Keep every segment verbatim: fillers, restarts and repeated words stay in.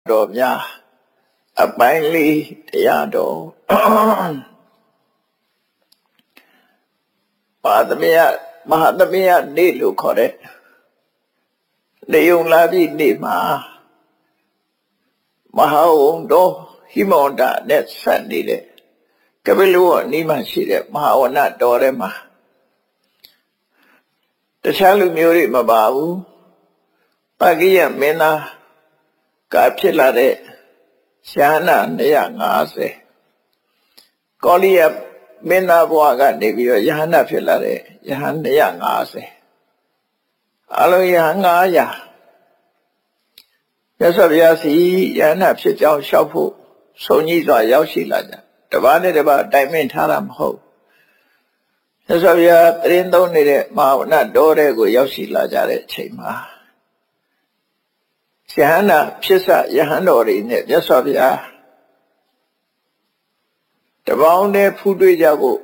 တော်များအပိုင်းလေးတရားတော်ပါသမယမဟာသမယနေ့လို့ခေါ်တဲ့နေုံလာပြီနေ့မှာမဟာဝံတော်ဟိမဝန္တနဲ့ဆက်နေတဲ့ကပိလဝအနီးမှာရှိတဲ့မဟာဝနတော်ထဲမှာတခြားလူမျိုးတွေမပါဘူးပကိယမင်းသားကဖြစ်လာတဲ့ရှားနာ၂၅၀ကောလိယမင်းသားဘဝကနေပြီးတော့ယဟန္တာဖြစ်လာတဲ့ယဟန်၂၅၀အလုံးယဟန်၅၀၀မြတ်စွာဘုရားစီယဟန္တာဖြစ်ကြောင်းလျှောက်ဖို့ဆုံးကြီးစွာရောက်ရှိလာကြတပါးနဲ့တပါးတိုင်ပင်ထားတာမဟုတ်မြတ်စွာဘုရားတရင်သုံးနေတဲ့မဟာဝနတော်တဲ့ကိုရောက်ရှိလာကြတဲ့အချိန်မှာယဟန္တာဖြစ်စယဟန်တော်တွေနဲ့မြတ်စွာဘုရားတပေါင်းနဲ့ဖူးတွေ့ကြဖို့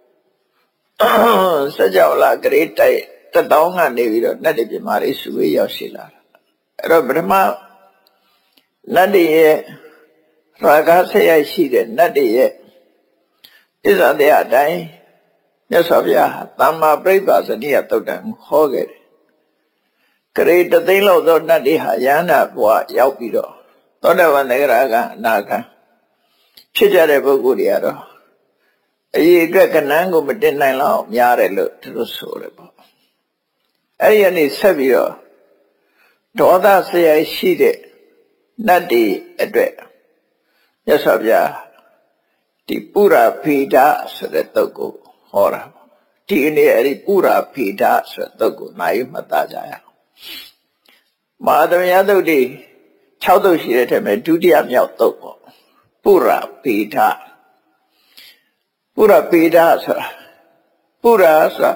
စကြဝဠာဂရေတိုက်တတောင်းကနေပြီးတော့နတ်တွေပြမာတွေစုဝေးရောက်ရှိလာတာအဲ့တော့ပထမနတ်တွေရဲ့ရာဂဆက်ရိုက်ရှိတဲ့နတ်တွေရဲ့ဣဇာတဲ့အတိုင်းမြတ်စွာဘုရားသမ္မာပရိပါဇနိယသုတ်တံဟောခဲ့တယ်ဂရေတသိန်းလောက်သောနတ်တွေဟာယန္တာဘဝရောက်ပြီးတော့သောတပန်သဂရကအနာဂံဖြစ်ကြတဲ့ပုဂ္ဂိုလ်တွေကတော့အရေးအတွက်ကနန်းကိုမတင်နိုင်လောက်များတယ်လို့သူတို့ဆိုတယ်ပေါ့အဲ့ဒီကနေဆက်ပြီးတော့ဒေါသဆရာရှိတဲ့နတ်တွေအတွက်မြတ်စွာဘုရားဒီပုရဖေဒဆိုတဲ့တုတ်ကိုဟောတာဒီနေ့အဲ့ဒီပုရဖေဒဆိုတဲ့တုတ်ကိုနိုင်မှတ်သားကြရအောင်မဟာသမယသုတ်တွေ၆သုတ်ရှိတဲ့ထဲမှာဒုတိယမြောက်သုတ်ပေါ့ပုရဖေဒပုရဖေဒဆိုတာပုရဆိုတာ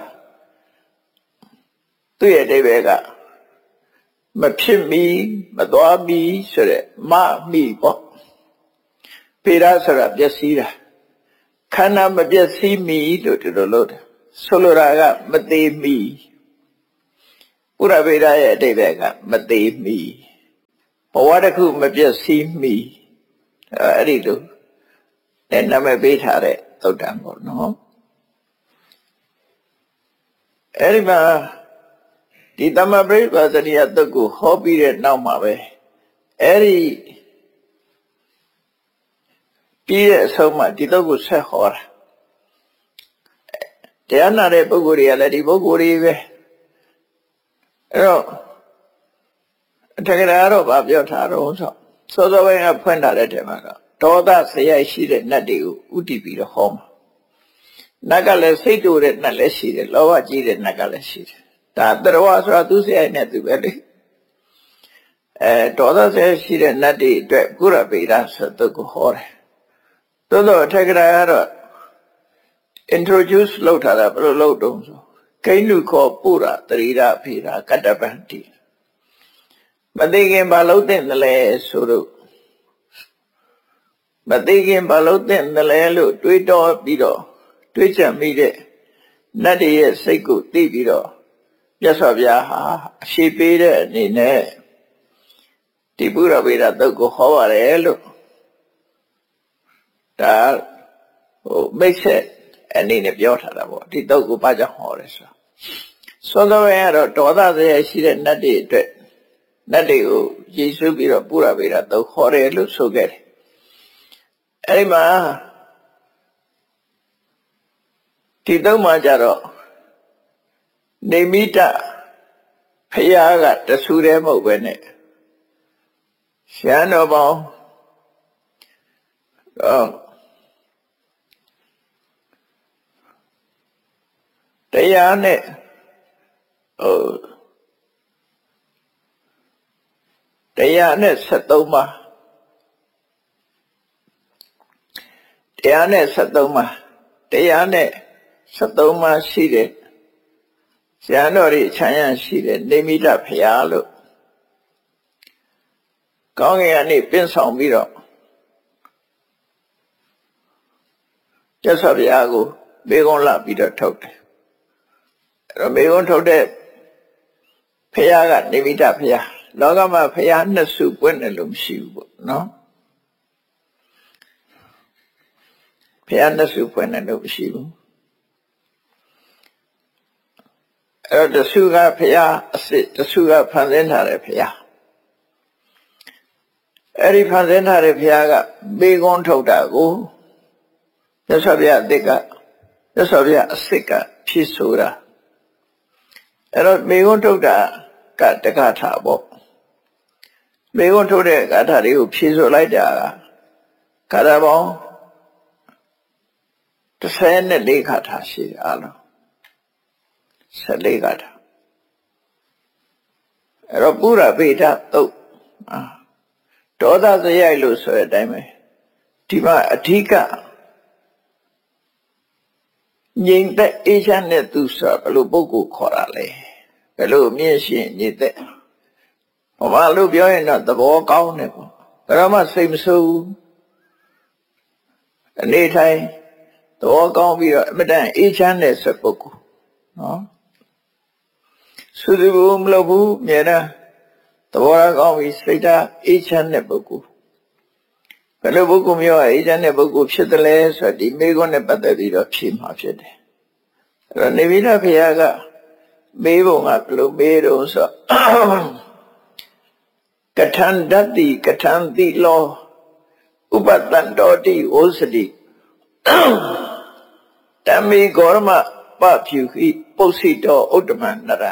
သူ့ရဲ့အဓိပ္ပာယ်ကမဖြစ်မီမသွားမီဆိုတဲ့မမီပေါ့ဖေဒဆိုတာပျက်စီးတာခန္ဓာမပျက်စီးမီလို့ဒီလိုလို့ဆိုလိုတာကမသေးမီပုရဖေဒရဲ့အဓိပ္ပာယ်ကမသေးမီဘဝတစ်ခုမပျက်စီးမီအဲ့ဒီလိုနဲ့နာမည်ပေးထားတဲ့သုတ်တံပေါ့နော်အဲ့ဒီမှာဒီသမ္မာပရိပါဇနိယသုတ်ကိုဟောပြီးတဲ့နောက်မှာပဲအဲ့ဒီပြီးတဲ့အဆုံးမှာဒီသုတ်ကိုဆက်ဟောတာတရားနာတဲ့ပုဂ္ဂိုလ်တွေကလည်းဒီပုဂ္ဂိုလ်တွေပဲအဲ့တော့အထက်ကရာတော့ဗာပြောထားတော့ဆိုစောစောပိုင်းကဖွင့်ထားတဲ့ထဲမှာတော့ဒေါသဆရာရှိတဲ့နတ်တွေကိုဥတည်ပြီးတော့ဟောမှာနတ်ကလည်းစိတ်တူတဲ့နတ်လည်းရှိတယ်လောဘကြီးတဲ့နတ်ကလည်းရှိတယ်ဒါတရဝဆိုတာသူဆရာနဲ့သူပဲလေအဲဒေါသဆရာရှိတဲ့နတ်တွေအတွက်ပုရဗေဒဆိုတဲ့ကိုဟောတယ်သို့တော့အထက်ကရာကတော့ introduce လုပ်ထားတာဘယ်လိုလုပ်တုံးဆိုကိန်းလူခေါ်ပုရတရိဒဖေဒကတ္တပန္တိမသိခင်ဘာလို့တဲ့လဲဆိုတော့မသိခင်ဘာလို့တဲ့လဲလို့တွေးတောပြီးတော့တွေးကြမိတဲ့နတ်တွေရဲ့စိတ်ကိုသိပြီးတော့မြတ်စွာဘုရားဟာအရှိပေးတဲ့အနေနဲ့ဒီပုရဗေဒသုတ်ကိုဟောပါတယ်လို့ဒါဟိုမိတ်ဆက်အနေနဲ့ပြောထားတာပေါ့ဒီသုတ်ကိုဘာကြောင့်ဟောလဲဆိုစောစောရကတော့ဒေါသဆရာရှိတဲ့နတ်တွေအတွက်နတ်တွေကိုရည်စူးပြီးတော့ပုရဗေဒသုတ်ဟောတယ်လို့ဆိုခဲ့တယ်အဲ့ဒီမှာဒီသုတ်မှာကြတော့နေမိတဖယားကတဆူတည်းမဟုတ်ပဲနဲ့ရှမ်းတော်ပေါင်းတော့တရားနဲ့ဟိုတရားနဲ့ဆက်သုံးပါတရားနဲ့ဆက်သုံးပါတရားနဲ့ဆက်သုံးပါရှိတဲ့ရဟန်းတော်တွေခြံရရှိတဲ့နေမိတဖယားလို့ကောင်းကင်ကနေပင့်ဆောင်ပြီးတော့ကျက်ဆောဘုရားကိုမေကုံးလာပြီးတော့ထုတ်တယ်အဲ့တော့မေကုံးထုတ်တဲ့ဖယားကနေမိတဖယားလောကမှာဖယားနှစ်စုပွင့်တယ်လို့မရှိဘူးပေါ့နော်ဘုရားနှစ်စုဖွင့်တယ်လို့မရှိဘူးအဲ့တော့တစုကဘုရားအစစ်တစုကဖန်ဆင်းထားတယ်ဘုရားအဲ့ဒီဖန်ဆင်းထားတဲ့ဘုရားကဘေကွန်းထုတ်တာကိုမြတ်စွာဘုရားအစ်ကမြတ်စွာဘုရားအစစ်ကဖြည့်ဆိုတာအဲ့တော့ဘေကွန်းထုတ်တာကတက္ကထာပေါ့ဘေကွန်းထုတ်တဲ့ဂါထာတွေကိုဖြည့်ဆိုလိုက်တာကဂါထာပေါင်းတစ်ဆယ်နဲ့လေးဂါထာရှိတယ်အလုံးဆယ်လေးဂါထာအဲ့တော့ပုရဗေဒသုတ်ဒေါသစရိုက်လို့ဆိုတဲ့အတိုင်းပဲဒီမှာအဓိကငြိမ်သက်အေးချမ်းတဲ့သူဆိုဘယ်လိုပုဂ္ဂိုလ်ခေါ်တာလဲဘယ်လိုအမြင့်ရှင်ငြိမ်သက်ဟောမလို့ပြောရင်တော့သဘောကောင်းတယ်ပေါ့ဘယ်တော့မှစိတ်မဆိုးဘူးအနေထိုင်သဘောကောင်းပြီးတော့အမတန်အေးချမ်းတဲ့ဆိုပုဂ္ဂိုလ်နော်သုတိဘူမလို့ဘူးမြဲတမ်းသဘောရကောင်းပြီးစိတ်ဓာတ်အေးချမ်းတဲ့ပုဂ္ဂိုလ်ဘယ်လိုပုဂ္ဂိုလ်မျိုးအေးချမ်းတဲ့ပုဂ္ဂိုလ်ဖြစ်တယ်လဲဆိုတော့ဒီမေခွန်းနဲ့ပတ်သက်ပြီးတော့ဖြေမှာဖြစ်တယ်အဲ့တော့နေဗိဒဘုရားကမေးပုံကဘယ်လိုမေးတော့ဆိုကထံတတိကထံတိလောဥပတန္တောတိဩစတိတမေဂောရမပဖြူခိပုစ္စိတောဥတ္တမနရံ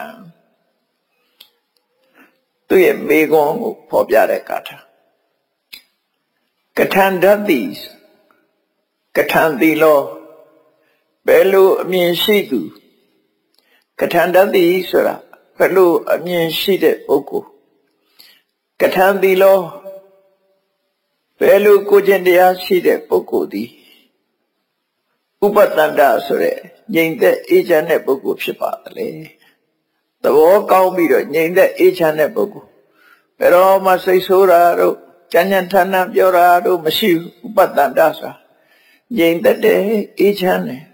သူရဲ့မေခွန်းကိုဖော်ပြတဲ့ဂါထာကထံတတိကထံတိလောဘယ်လိုအမြင်ရှိသူကထံတတိဆိုတာဘယ်လိုအမြင်ရှိတဲ့ပုဂ္ဂိုလ်ကထံတိလောဘယ်လိုကိုကျင့်တရားရှိတဲ့ပုဂ္ဂိုလ်သည်ဥပတန္တဆိုတဲ့ငြိမ်သက်အေးချမ်းတဲ့ပုဂ္ဂိုလ်ဖြစ်ပါတယ်လေသဘောကောင်းပြီးတော့ငြိမ်သက်အေးချမ်းတဲ့ပုဂ္ဂိုလ်ဘယ်တော့မှစိတ်ဆိုးတာတို့ကြမ်းကြမ်းထန်ထန်ပြောတာတို့မရှိဘူးဥပတန္တဆိုတာငြိမ်သက်တဲ့အေးချမ်းတယ်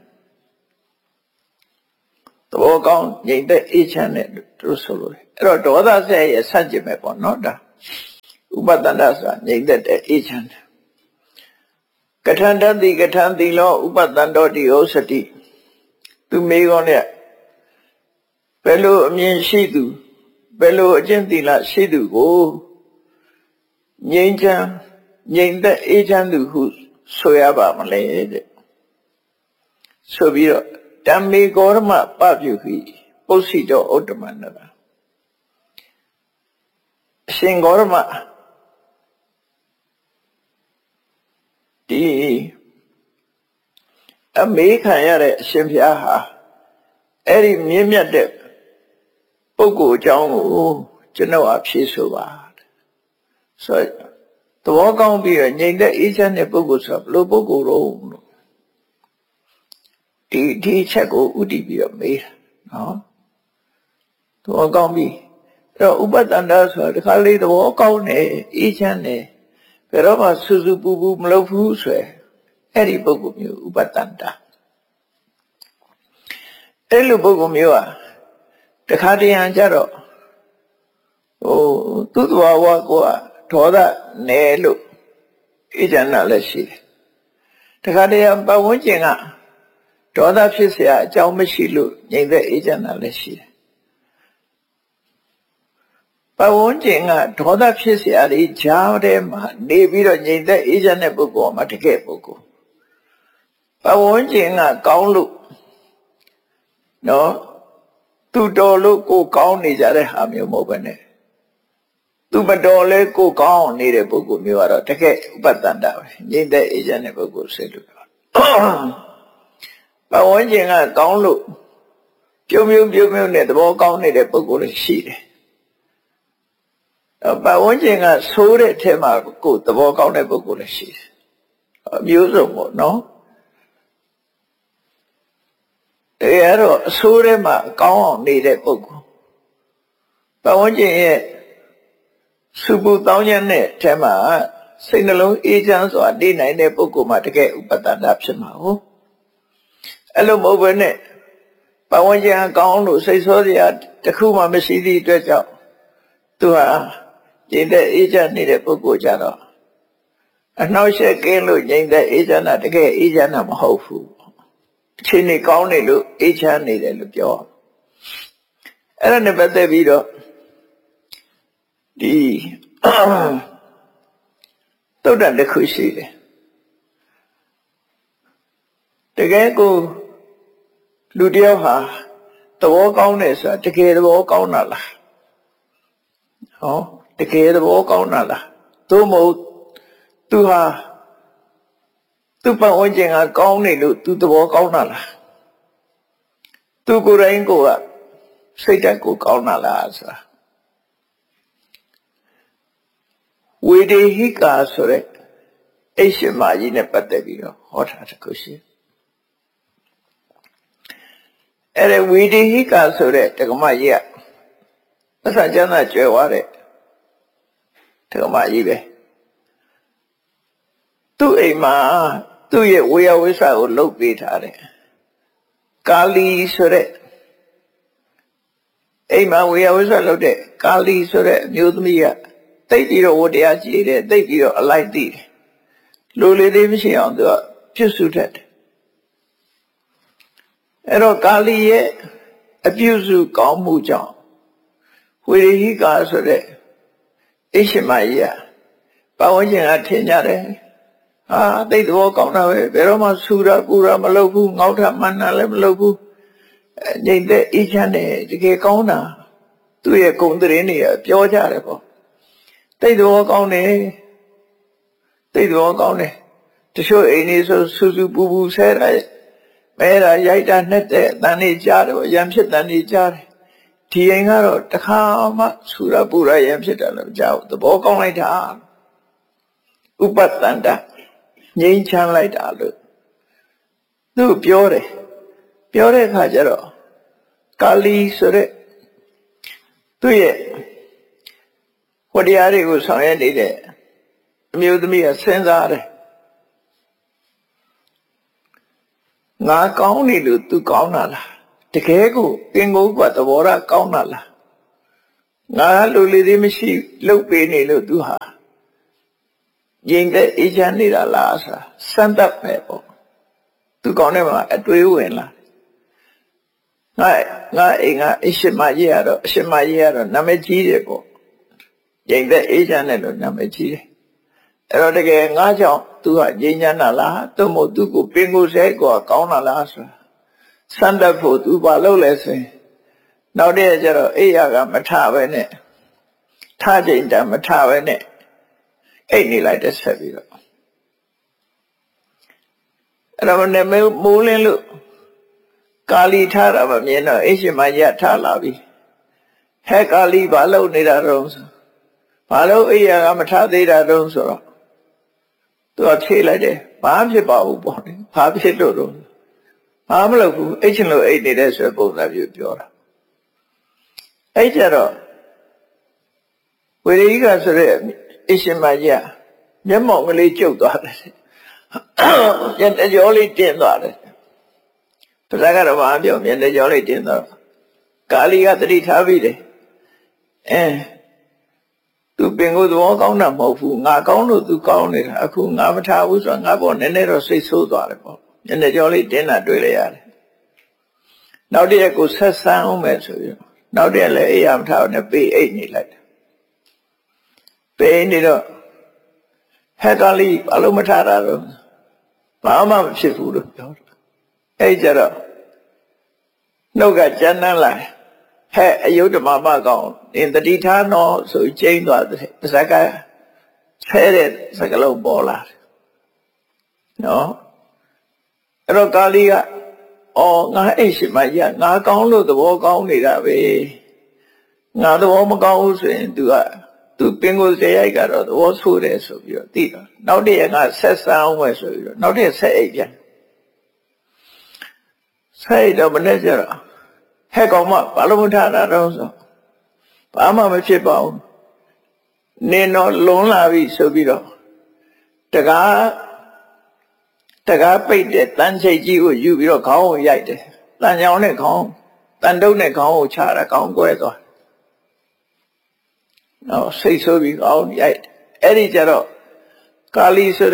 သဘောကောင်းငြိမ်သက်အေးချမ်းတဲ့တို့ဆိုလို့အဲ့တော့ဒေါသဆက်ရဲ့ဆန့်ကျင်ပဲပေါ့နော်ဒါဥပတန္တဆိုတာငြိမ်သက်တဲ့အေးချမ်းတယ်ကထံတတိကထံတိလောဥပတန္တောတိဩစတိသူမေးကောင်းတဲ့ဘယ်လိုအမြင်ရှိသူဘယ်လိုအကျင့်သီလရှိသူကိုငြိမ်းချမ်းငြိမ်သက်အေးချမ်းသူဟုဆိုရပါမလဲတဲ့ဆိုပြီးတော့ဓမ္မေဂောရမပပြုခိပုစ္စိတောဥတ္တမနရအရှင်ဂောရမဒီအမေခံရတဲ့အရှင်ဘုရားဟာအဲ့ဒီမြင့်မြတ်တဲ့ပုဂ္ဂိုလ်အကြောင်းကိုကျွန်တော်အဖြေဆိုပါဆိုသဘောကောင်းပြီးတော့ငြိမ်သက်အေးချမ်းတဲ့ပုဂ္ဂိုလ်ဆိုဘယ်လိုပုဂ္ဂိုလ်တော့လို့ဒီဒီချက်ကိုဥတည်ပြီးတော့မေးတာနော်သဘောကောင်းပြီးအဲ့တော့ဥပတန္တဆိုတာဒီခါလေးသဘောကောင်းတယ်အေးချမ်းတယ်ဘယ်တော့မှစူးစူးပူပူမလုပ်ဘူးဆိုရယ်အဲ့ဒီပုဂ္ဂိုလ်မျိုးဥပတန္တအဲ့လိုပုဂ္ဂိုလ်မျိုးဟာတခါတရံကြတော့ဟိုသူ့သဘာဝကိုဒေါသနယ်လို့အေးချမ်းတာလည်းရှိတယ်တခါတရံပတ်ဝန်းကျင်ကဒေါသဖြစ်เสียအကြောင်းမရှိလို့ငြိမ်သက်အေးချမ်းတာလည်းရှိတယ်ပတ်ဝန်းကျင်ကဒေါသဖြစ်เสียတွေကြားထဲမှာနေပြီးတော့ငြိမ်သက်အေးချမ်းတဲ့ပုဂ္ဂိုလ်မှာတကယ်ပုဂ္ဂိုလ်ပတ်ဝန်းကျင်ကကောင်းလို့နော်သူတော်လို့ကိုကောင်းနေကြတဲ့ဟာမျိုးမဟုတ်ဘဲနဲ့သူမတော်လဲကိုကောင်းနေတဲ့ပုဂ္ဂိုလ်မျိုးကတော့တကယ်ဥပတန္တပဲငြိမ်သက်အေးချမ်းတဲ့ပုဂ္ဂိုလ်စိတ်လို့ပြောပတ်ဝန်းကျင်ကကောင်းလို့ပြုံးပြုံးပြုံးပြုံးနဲ့သဘောကောင်းနေတဲ့ပုဂ္ဂိုလ်လည်းရှိတယ်ပတ်ဝန်းကျင်ကဆိုးတဲ့ထဲမှာကိုသဘောကောင်းတဲ့ပုဂ္ဂိုလ်လည်းရှိတယ်အမျိုးစုံပေါ့နော်အဲ့တော့အဆိုးထဲမှာကောင်းအောင်နေတဲ့ပုဂ္ဂိုလ်ပတ်ဝန်းကျင်ရဲ့စုပူတောင်းကျမ်းတဲ့ထဲမှာစိတ်နှလုံးအေးချမ်းစွာနေနိုင်တဲ့ပုဂ္ဂိုလ်မှာတကယ်ဥပတန္တဖြစ်မှာဟုတ်အဲ့လိုမဟုတ်ဘဲနဲ့ပတ်ဝန်းကျင်ကောင်းလို့စိတ်ဆိုးစရာတခုမှမရှိသည့်အတွက်ကြောင့်သူဟာကျင့်တဲ့အေးချမ်းနေတဲ့ပုဂ္ဂိုလ်ကြတော့အနှောက်အယှက်ကင်းလို့ငြိမ်သက်အေးချမ်းတာတကယ်အေးချမ်းတာမဟုတ်ဘူးအချိန်နေကောင်းနေလို့အေးချမ်းနေတယ်လို့ပြောအဲ့ဒါနဲ့ပတ်သက်ပြီးတော့ဒီသုတ္တန်တစ်ခုရှိတယ်တကယ်ကိုလူတယောက်ဟာသဘောကောင်းတယ်ဆိုတာတကယ်သဘောကောင်းတာလားဟောတကယ်သဘောကောင်းတာလားသို့မဟုတ်သူဟာသူ့ပတ်ဝန်းကျင်ကကောင်းနေလို့သူသဘောကောင်းတာလားသူကိုယ်တိုင်ကိုယ်ကစိတ်ဓာတ်ကိုကောင်းတာလားဆိုတာဝေဒေဟိကာဆိုတဲ့အိရှိမကြီးနဲ့ပတ်သက်ပြီးတော့ဟောထားတဲ့ခုရှိအဲ့ဒါဝေဒေဟိကာဆိုတဲ့တက္ကမကြီးကအစကျမ်းသာကျွယ်ဝတဲ့တက္ကမကြီးပဲသူ့အိမ်မှာသူ့ရဲ့ဝေယဝိဆကိုလုပ်ပေးထားတယ်ကာလီဆိုတဲ့အိမ်မှာဝေယဝိဆလုပ်တဲ့ကာလီဆိုတဲ့အမျိုးသမီးကတိတ်ပြီးတော့ဝတရားကြည်တယ်တိတ်ပြီးတော့အလိုက်သိတယ်လူလေးသေးမရှိအောင်သူကပြုစုတတ်တယ်အဲ့တော့ကာလီရဲ့အပြုစုကောင်းမှုကြောင့်ဝေရိဟိကာဆိုတဲ့အိရှိမကြီးကပဝန်းကျင်ကထင်ကြတယ်ဟာတိတ်သဘောကောင်းတာပဲဘယ်တော့မှဆူတာပူတာမလုပ်ဘူးငေါ့တာမနှံလည်းမလုပ်ဘူးငြိမ်သက်အေးချမ်းတယ်တကယ်ကောင်းတာသူ့ရဲ့ဂုဏ်သတင်းတွေပြောကြတယ်ပေါ့တိတ်သဘောကောင်းတယ်တိတ်သဘောကောင်းတယ်တချို့အိမ်ကြီးဆိုဆူဆူပူပူဆဲတာမဲတာရိုက်တာနှက်တဲ့အတန်တွေကြားတယ်ရံဖြစ်တန်တွေကြားတယ်ဒီအိမ်ကတော့တခါမှဆူရပူရရံဖြစ်တာလည်းမကြောက်သဘောကောင်းလိုက်တာဥပတန္တငြိမ်းချမ်းလိုက်တာလို့သူပြောတယ်ပြောတဲ့အခါကျတော့ကာလီဆိုတဲ့သူ့ရဲ့ဟောတရားတွေကိုဆောင်ရွက်နေတဲ့အမျိုးသမီးကစဉ်းစားတယ်ငါကောင်းနေလို့ तू ကောင်းတာလားတကယ်ကိုပင်ကိုယ်ကသဘောရကောင်းတာလားငါလူလေးသေးမရှိလှုပ်ပေးနေလို့ तू ဟာငြိမ်သက်အေးချမ်းနေတာလားဆိုတာစမ်းသပ်ပဲပေါ့ तू ကောင်းတယ်မှာအတွေးဝင်လာငါငါအိမ်ကအရှိမကြီးရတော့အရှိမကြီးရတော့နာမည်ကြီးတယ်ပေါ့ငြိမ်သက်အေးချမ်းတယ်လို့နာမည်ကြီးတယ်အဲ့တော့တကယ်ငါကြောင့် तू ဟာငြိမ်းချမ်းတာလားသို့မဟုတ် तू ကိုပင်ကိုယ်ဆဲကိုကောင်းတာလားဆိုတာစမ်းသပ်ဖို့ तू ဘာလုပ်လဲဆိုရင်နောက်တည့်ကျတော့အိယာကမထပဲနဲ့ထချိန်တည်းမထပဲနဲ့အိတ်နေလိုက်တဲ့ဆက်ပြီးတော့အဲ့တော့လည်းမိုးလင်းလို့ကာလီထတာမမြင်တော့အိရှိမကြီးထလာပြီဟဲ့ကာလီဘာလုပ်နေတာတော့ဘာလို့အိယာကမထသေးတာတော့ဆိုတော့သူကဖြေလိုက်တယ်ဘာဖြစ်ပါဘူးပေါ့လေဘာဖြစ်လို့တော့ဘာမလုပ်ဘူးအိတ်ချင်လို့အိတ်နေတဲ့ဆိုပုံစံမျိုးပြောတာအဲ့ကြတော့ဝေရိကဆိုတဲ့အရှင်မကြီးမျက်မှောင်ကလေးကျုပ်သွားတယ်မျက်တကြောလေးတင်းသွားတယ်ပဇာကတော့ဘာပြောမျက်တကြောလေးတင်းသွားကာလီကတတိထားပြီးတယ်အဲသူပင်ကိုယ်သဘောကောင်းတာမဟုတ်ဘူးငါကောင်းလို့သူကောင်းနေတာအခုငါမထားဘူးဆိုတော့ငါပေါ်နည်းနည်းတော့စိတ်ဆိုးသွားတယ်ပေါ့မျက်နှာကြောလေးတင်းတာတွေ့လိုက်ရတယ်နောက်တည့်ကိုဆက်ဆန်းအောင်မယ်ဆိုပြီးနောက်တည့်လည်းအိယာမထားနဲ့ပေးအိတ်နေလိုက်တယ်ပေးနေတော့ဟဲ့ကလေးဘာလို့မထားတာတော့ဘာမှမဖြစ်ဘူးလို့ပြောတယ်အဲ့ကြတော့နှုတ်ကကြမ်းတမ်းလာဟဲ့အယုဒ္ဓမမကောင်အင်တတိထားနော်ဆိုကျင်းသွားတဲ့ပါဇက်ကဆဲတဲ့စကလုံးပေါ်လာတယ်နော်အဲ့တော့ကာလီကအော်ငါအိရှိမကြီးငါကောင်းလို့သဘောကောင်းနေတာပဲငါသဘောမကောင်းဘူးဆိုရင် तू က तू ပင်ကိုယ်စရိုက်ကတော့သဘောဆိုးတယ်ဆိုပြီးတော့သိတော့နောက်တည့်ကဆက်ဆန်းအောင်ပဲဆိုပြီးတော့နောက်တည့်ဆက်အိပ်ပြန်ဆက်အိပ်တော့မနေ့ကျတော့ဟဲ့ကောင်မဘာလို့မထားတာတော့ဆိုဘာမှမဖြစ်ပါဘူးနင်းတော့လွန်လာပြီဆိုပြီးတော့တကားတကားပိတ်တဲ့တန်းချိတ်ကြီးကိုယူပြီးတော့ခေါင်းကိုရိုက်တယ်တန်ချောင်းနဲ့ခေါင်းတန်တုပ်နဲ့ခေါင်းကိုချတာခေါင်းကွဲသွားနော်စိတ်ဆိုးပြီးခေါင်းရိုက်အဲ့ဒီကျတော့ကာလီဆို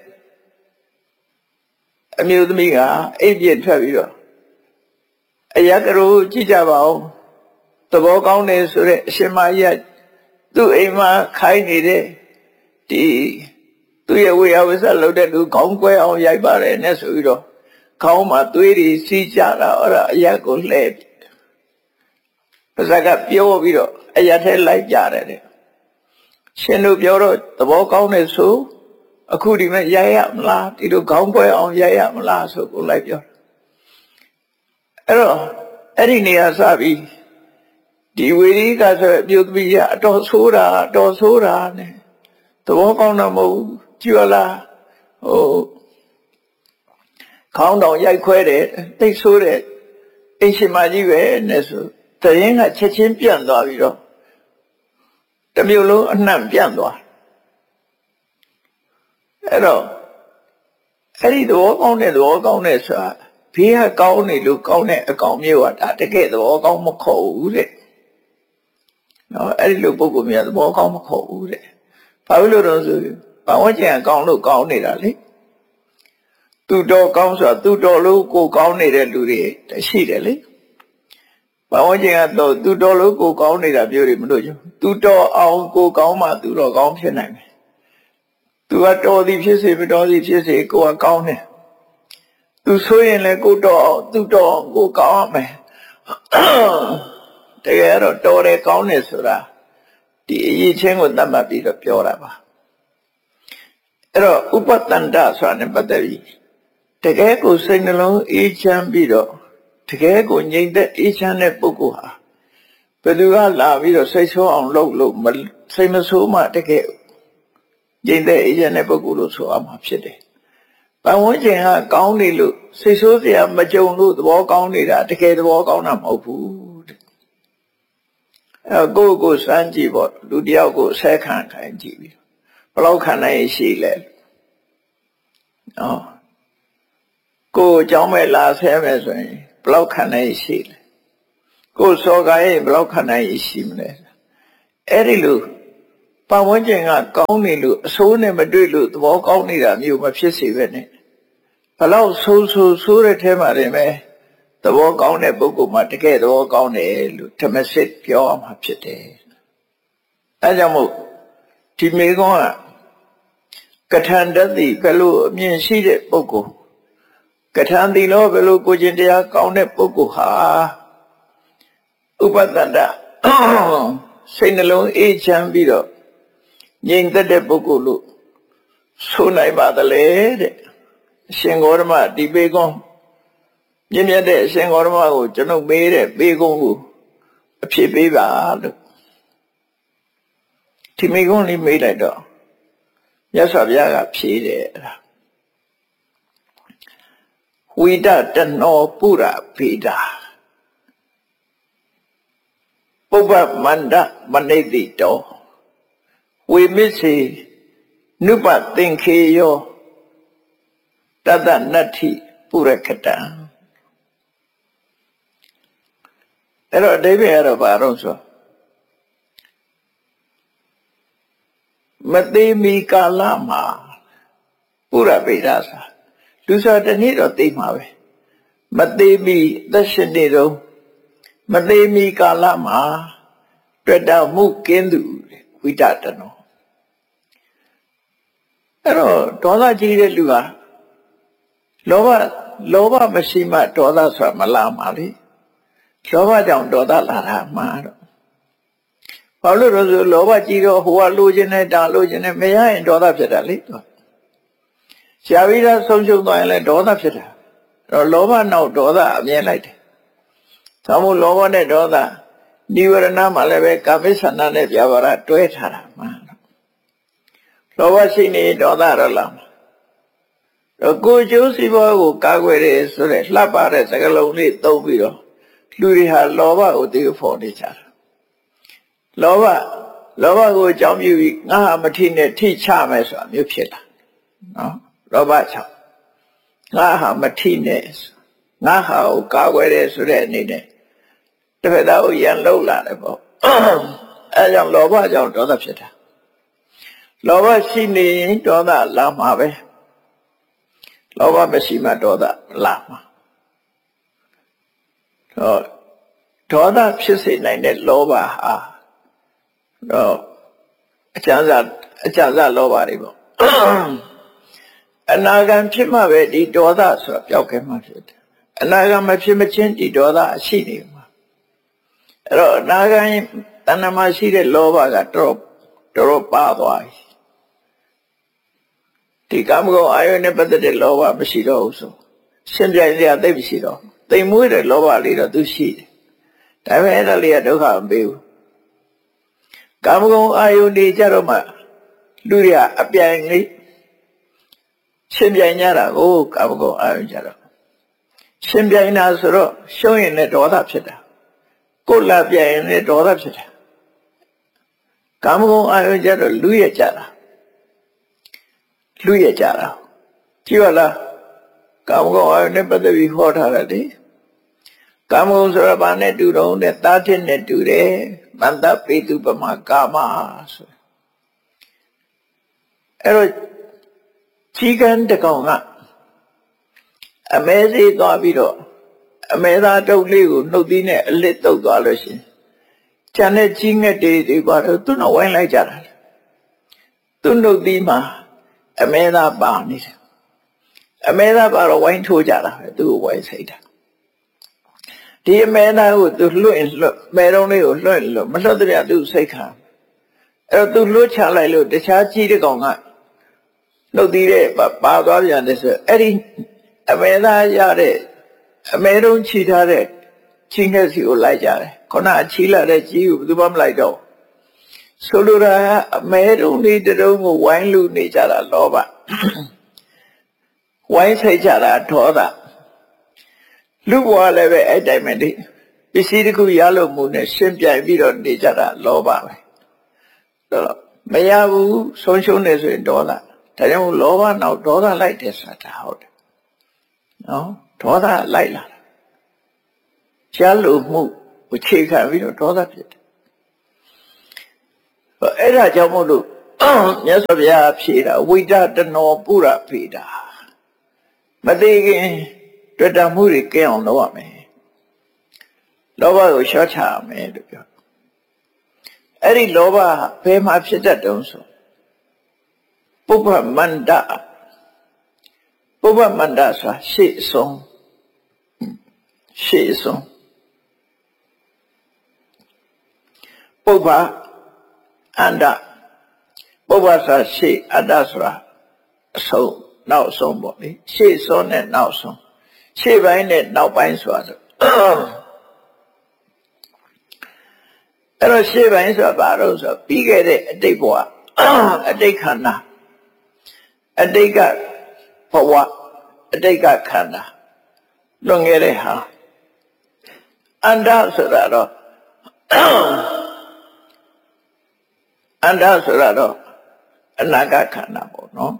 တဲ့အမျိုးသမီးကအိပ်ပြည့်ထွက်ပြီးတော့အယကရိုကြည့်ကြပါဦးသဘောကောင်းတယ်ဆိုတဲ့အရှင်မကြီးသူ့အိမ်မှာခိုင်းနေတဲ့ဒီသူ့ရဲ့ဝေယဝစ္စလုပ်တဲ့လူခေါင်းကွဲအောင်ရိုက်ပါတယ်နဲ့ဆိုပြီးတော့ခေါင်းမှာသွေးတွေစီးကြတာအဲ့ဒါအယက်ကိုလှဲ့ပါဇက်ကပြောပြီးတော့အယက်ထဲလိုက်ကြတယ်တဲ့ရှင်တို့ပြောတော့သဘောကောင်းတယ်ဆိုအခုဒီမဲ့ရိုက်ရမလားဒီလိုခေါင်းကွဲအောင်ရိုက်ရမလားဆိုကိုလိုက်ပြောအဲ့တော့အဲ့ဒီနေရာစပြီးဒီဝေရိကဆိုအပြုသမီးကအတော်ဆိုးတာအတော်ဆိုးတာနဲ့သဘောကောင်းတော့မဟုတ်ကြွလာဟိုခေါင်းတောင်ရိုက်ခွဲတယ်တိတ်ဆိုးတယ်အိမ်ရှင်မကြီးပဲနဲ့ဆိုတရင်ကချက်ချင်းပြန့်သွားပြီးတော့တမျိုးလုံးအနှံ့ပြန့်သွားအဲ့တော့အဲ့ဒီသဘောကောင်းတဲ့သဘောကောင်းတဲ့ဆိုတာဘေးကကောင်းနေလို့ကောင်းတဲ့အကောင်မျိုးကဒါတကယ်သဘောကောင်းမခေါ်ဘူးတဲ့နော်အဲ့ဒီလိုပုဂ္ဂိုလ်များသဘောကောင်းမခေါ်ဘူးတဲ့ဘာလို့လို့တော့ဆိုဘာဝကျင်ကောင်းလို့ကောင်းနေတာလေသူတော်ကောင်းဆိုတာသူတော်လို့ကိုကောင်းနေတဲ့လူတွေရှိတယ်လေဘာဝကျင်ကတော့သူတော်လို့ကိုကောင်းနေတာပြောတယ်မလို့ကျသူတော်အောင်ကိုကောင်းမှသူတော်ကောင်းဖြစ်နိုင်တယ်သူကတော်သည်ဖြစ်စေမတော်သည်ဖြစ်စေကိုကကောင်းတယ်သူဆိုရင်လည်းကိုတော်အောင်သူတော်အောင်ကိုကောင်းရမယ်တကယ်တော့တော်တယ်ကောင်းတယ်ဆိုတာဒီအရေးချင်းကိုသတ်မှတ်ပြီးတော့ပြောတာပါအဲ့တော့ဥပတ္တန္တဆိုတာနဲ့ပတ်သက်ပြီးတကယ်ကိုစိတ်နှလုံးအေးချမ်းပြီးတော့တကယ်ကိုငြိမ်သက်အေးချမ်းတဲ့ပုဂ္ဂိုလ်ဟာဘယ်သူကလာပြီးတော့စိတ်ဆိုးအောင်လုပ်လို့စိတ်မဆိုးမှတကယ်ငြိမ်သက်အေးချမ်းတဲ့ပုဂ္ဂိုလ်လို့ဆိုရမှာဖြစ်တယ်။ပတ်ဝန်းကျင်ကကောင်းနေလို့စိတ်ဆိုးစရာမကြုံလို့သဘောကောင်းနေတာတကယ်သဘောကောင်းတာမဟုတ်ဘူးတဲ့။အဲကိုယ့်ကိုယ်စမ်းကြည့်ပေါ့လူတယောက်ကိုဆဲခံခိုင်းကြည့်ပြီးဘယ်လောက်ခံနိုင်ရှိလဲ။နော်ကိုယ်အကြောင်းမဲ့လာဆဲမယ်ဆိုရင်ဘယ်လောက်ခံနိုင်ရှိလဲ။ကိုယ်စော်ကားရင်ဘယ်လောက်ခံနိုင်ရှိမလဲ။အဲ့ဒီလိုပတ်ဝန်းကျင်ကကောင်းနေလို့အဆိုးနဲ့မတွေ့လို့သဘောကောင်းနေတာမျိုးမဖြစ်စေပဲနဲ့ဘလောက်ဆိုးဆိုးဆိုးတဲ့ထဲမှာနေမယ်သဘောကောင်းတဲ့ပုဂ္ဂိုလ်မှတကယ်သဘောကောင်းတယ်လို့ဓမ္မစစ်ပြောရမှာဖြစ်တယ်အဲကြောင့်မို့ဒီမိကုံးကကထန်တတိဘယ်လိုအမြင်ရှိတဲ့ပုဂ္ဂိုလ်ကထန်တိလို့ဘယ်လိုကိုကျင်တရားကောင်းတဲ့ပုဂ္ဂိုလ်ဟာဥပတ္တန္တစိတ်နှလုံးအေးချမ်းပြီးတော့ငြိမ်သက်တဲ့ပုဂ္ဂိုလ်လို့ဆိုနိုင်ပါသလဲတဲ့အရှင်ဂေါတမဒီပေကုံးမြင့်မြတ်တဲ့အရှင်ဂေါတမကိုကျွန်ုပ်မေးတဲ့ပေကုံးကိုအဖြစ်ပေးပါလို့ဒီပေကုံးလေးမေးလိုက်တော့မြတ်စွာဘုရားကဖြေတယ်အဲ့ဒါဝိဒတနောပုရဖေတာပုပ္ပမန္တမနိတိတောဝိမစ္စေနုပသင်္ခေယောတတနတ္ထိပုရခတံအဲ့တော့အဓိပ္ပာယ်ကတော့ဘာလို့ဆိုမသေးမီကာလမှာပုရပေဒသာလူဆိုတနေ့တော့သိမှာပဲမသေးမီသက်ရှင်နေတော့မသေးမီကာလမှာတွေ့တာမှုကင်းသူဝိတတနောအဲ့တော့ဒေါသကြီးတဲ့လူဟာလောဘလောဘမရှိမှဒေါသဆိုတာမလာမှာလေလောဘကြောင့်ဒေါသလာတာမှာတော့ဘာလို့လဲဆိုလောဘကြီးတော့ဟိုကလိုချင်တဲ့ဒါလိုချင်တဲ့မရရင်ဒေါသဖြစ်တာလေရှားပြီးတော့ဆုံးရှုံးသွားရင်လည်းဒေါသဖြစ်တာအဲ့တော့လောဘနောက်ဒေါသအမြဲလိုက်တယ်ဒါမို့လောဘနဲ့ဒေါသနိဝရဏမှာလည်းပဲကာမိသန္တာနဲ့ပြဘာရတွဲထားတာမှာလောဘရှိနေဒေါသတော့လာမှာတော့ကိုယ်ကျိုးစီးပွားကိုကာကွယ်တယ်ဆိုတဲ့လှပတဲ့စကားလုံးလေးသုံးပြီးတော့လူတွေဟာလောဘကိုသိဖို့နေကြတာလောဘလောဘကိုအကြောင်းပြုပြီးငါဟာမထိနဲ့ထိချမယ်ဆိုတာမျိုးဖြစ်လာနော်လောဘချောင်းငါဟာမထိနဲ့ငါဟာကိုကာကွယ်တယ်ဆိုတဲ့အနေနဲ့တစ်ဖက်သားကိုရန်လှုပ်လာတယ်ပေါ့အဲကြောင့်လောဘကြောင့်ဒေါသဖြစ်တာလောဘရှိနေရင်ဒေါသလာမှာပဲလောဘမရှိမှဒေါသလာမှာဟောဒေါသဖြစ်စေနိုင်တဲ့လောဘဟာတော့အကျဉ်းစားအကျဉ်းစားလောဘတွေပေါ့အနာဂံဖြစ်မှပဲဒီဒေါသဆိုတာပျောက်ခဲ့မှဖြစ်တယ်အနာဂံမဖြစ်မချင်းဒီဒေါသရှိနေမှာအဲ့တော့အနာဂံတဏ္ဍမှာရှိတဲ့လောဘကတော်တော်တော်ပါသွားပြီဒီကာမဂုဏ်အာယုန်နဲ့ပတ်သက်တဲ့လောဘမရှိတော့ဘူးဆိုရှင်ပြိုင်စရာသိပ်မရှိတော့တိမ်မွေးတဲ့လောဘလေးတော့သူရှိတယ်ဒါပေမဲ့အဲ့ဒါလေးကဒုက္ခမပေးဘူးကာမဂုဏ်အာယုန်တွေကြတော့မှလူတွေကအပြိုင်လေးရှင်ပြိုင်ကြတာကိုကာမဂုဏ်အာယုန်ကြတော့ရှင်ပြိုင်တာဆိုတော့ရှုံးရင်လည်းဒေါသဖြစ်တာကိုယ်လာပြိုင်ရင်လည်းဒေါသဖြစ်တာကာမဂုဏ်အာယုန်ကြတော့လူရကြတာလူရကြတာကြည့်ရလားကာမဂုဏ်အာယုန်နဲ့ပတ်သက်ပြီးဟောထားတာလေကာမဂုဏ်ဆိုတာဘာနဲ့တူတော့တဲ့တာထစ်နဲ့တူတယ်မန္တပေတုပမကာမဆိုအဲ့တော့ကြီးကန်းတကောင်ကအမဲစေးသွားပြီးတော့အမဲသားတုပ်လေးကိုနှုတ်သီးနဲ့အလစ်တုပ်သွားလို့ရှိရင်ကျန်တဲ့ကြီးငှက်တွေတွေပါတော့သူ့နောက်ဝိုင်းလိုက်ကြတာသူ့နှုတ်သီးမှာအမဲသားပါနေတယ်အမဲသားပါတော့ဝိုင်းထိုးကြတာပဲသူ့ကိုဝိုင်းစိတ်တာဒီအမဲသားကိုသူလွှတ်ရင်လွှတ်မဲတုံးလေးကိုလွှတ်လို့မလွှတ်တဲ့သူစိတ်ခံအဲ့တော့သူလွှတ်ချလိုက်လို့တခြားကြီးတဲ့ကောင်ကနှုတ်သီးတဲ့ပါသွားပြန်တယ်ဆိုအဲ့ဒီအမဲသားရတဲ့အမဲတုံးချီထားတဲ့ချင်းငှက်စီကိုလိုက်ကြတယ်ခုနအချီလာတဲ့ကြီးကိုဘယ်သူမှမလိုက်တော့ဆိုလိုတာကအမဲတုံးလေးတုံးကိုဝိုင်းလူနေကြတာလောဘဝိုင်းဆိုင်ကြတာဒေါသလူဘဝလည်းပဲအဲ့တိုင်းပဲဒီပစ္စည်းတစ်ခုရလို့မှုနဲ့ရှင်းပြိုင်ပြီးတော့နေကြတာလောဘပဲတော့မရဘူးဆုံးရှုံးနေဆိုရင်ဒေါသဒါကြောင့်လောဘနောက်ဒေါသလိုက်တယ်ဆိုတာဟုတ်တယ်နော်ဒေါသလိုက်လာတာရှားလို့မှုအခြေခံပြီးတော့ဒေါသဖြစ်တယ်အဲ့ဒါကြောင့်မို့လို့မြတ်စွာဘုရားဖြေတာဝိဒတနောပုရဖေတာမသိခင်တွေ့တာမှုတွေကင်းအောင်လုပ်ရမယ်လောဘကိုရှော့ချရမယ်လို့ပြောအဲ့ဒီလောဘဘယ်မှာဖြစ်တတ်တုံးဆိုပုပ္ပမန္တပုပ္ပမန္တဆိုတာရှေ့ဆုံးရှေ့ဆုံးပုပ္ပအန္တပုပ္ပဆိုတာရှေ့အတ္တဆိုတာအဆုံးနောက်ဆုံးပေါ့လေရှေ့ဆုံးနဲ့နောက်ဆုံးရှေ့ပိုင်းနဲ့နောက်ပိုင်းဆိုတာအဲ့တော့ရှေ့ပိုင်းဆိုတာဘာလို့ဆိုပြီးခဲ့တဲ့အတိတ်ဘဝအတိတ်ခန္ဓာအတိတ်ကဘဝအတိတ်ကခန္ဓာလွန်ခဲ့တဲ့ဟာအန္တဆိုတာတော့အန္တဆိုတာတော့အနာဂတ်ခန္ဓာပေါ့နော်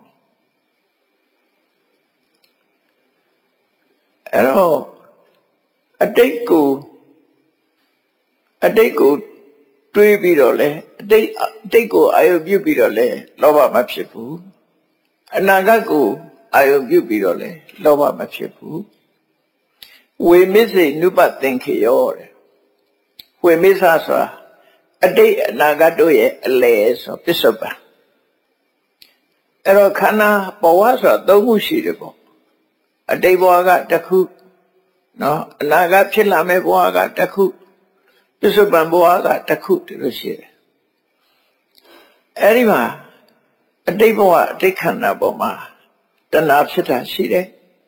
အဲ့တော့အတိတ်ကိုအတိတ်ကိုတွေးပြီးတော့လေအတိတ်အတိတ်ကိုအာရုံပြုပြီးတော့လေလောဘမဖြစ်ဘူးအနာဂတ်ကိုအာရုံပြုပြီးတော့လေလောဘမဖြစ်ဘူးဝေမစ္စေနုပသင်္ခေယောတဲ့ဝေမစ္ဆဆိုတာအတိတ်အနာဂတ်တို့ရဲ့အလယ်ဆိုပစ္စုပန်အဲ့တော့ခန္ဓာဘဝဆိုတာသုံးခုရှိတယ်ပေါ့အတိတ်ဘဝကတစ်ခုနော်အနာဂတ်ဖြစ်လာမယ့်ဘဝကတစ်ခုပစ္စုပန်ဘဝကတစ်ခုတလို့ရှိတယ်အဲ့ဒီမှာအတိတ်ဘဝအတိတ်ခန္ဓာပေါ်မှာတဏှာဖြစ်တာရှိတယ်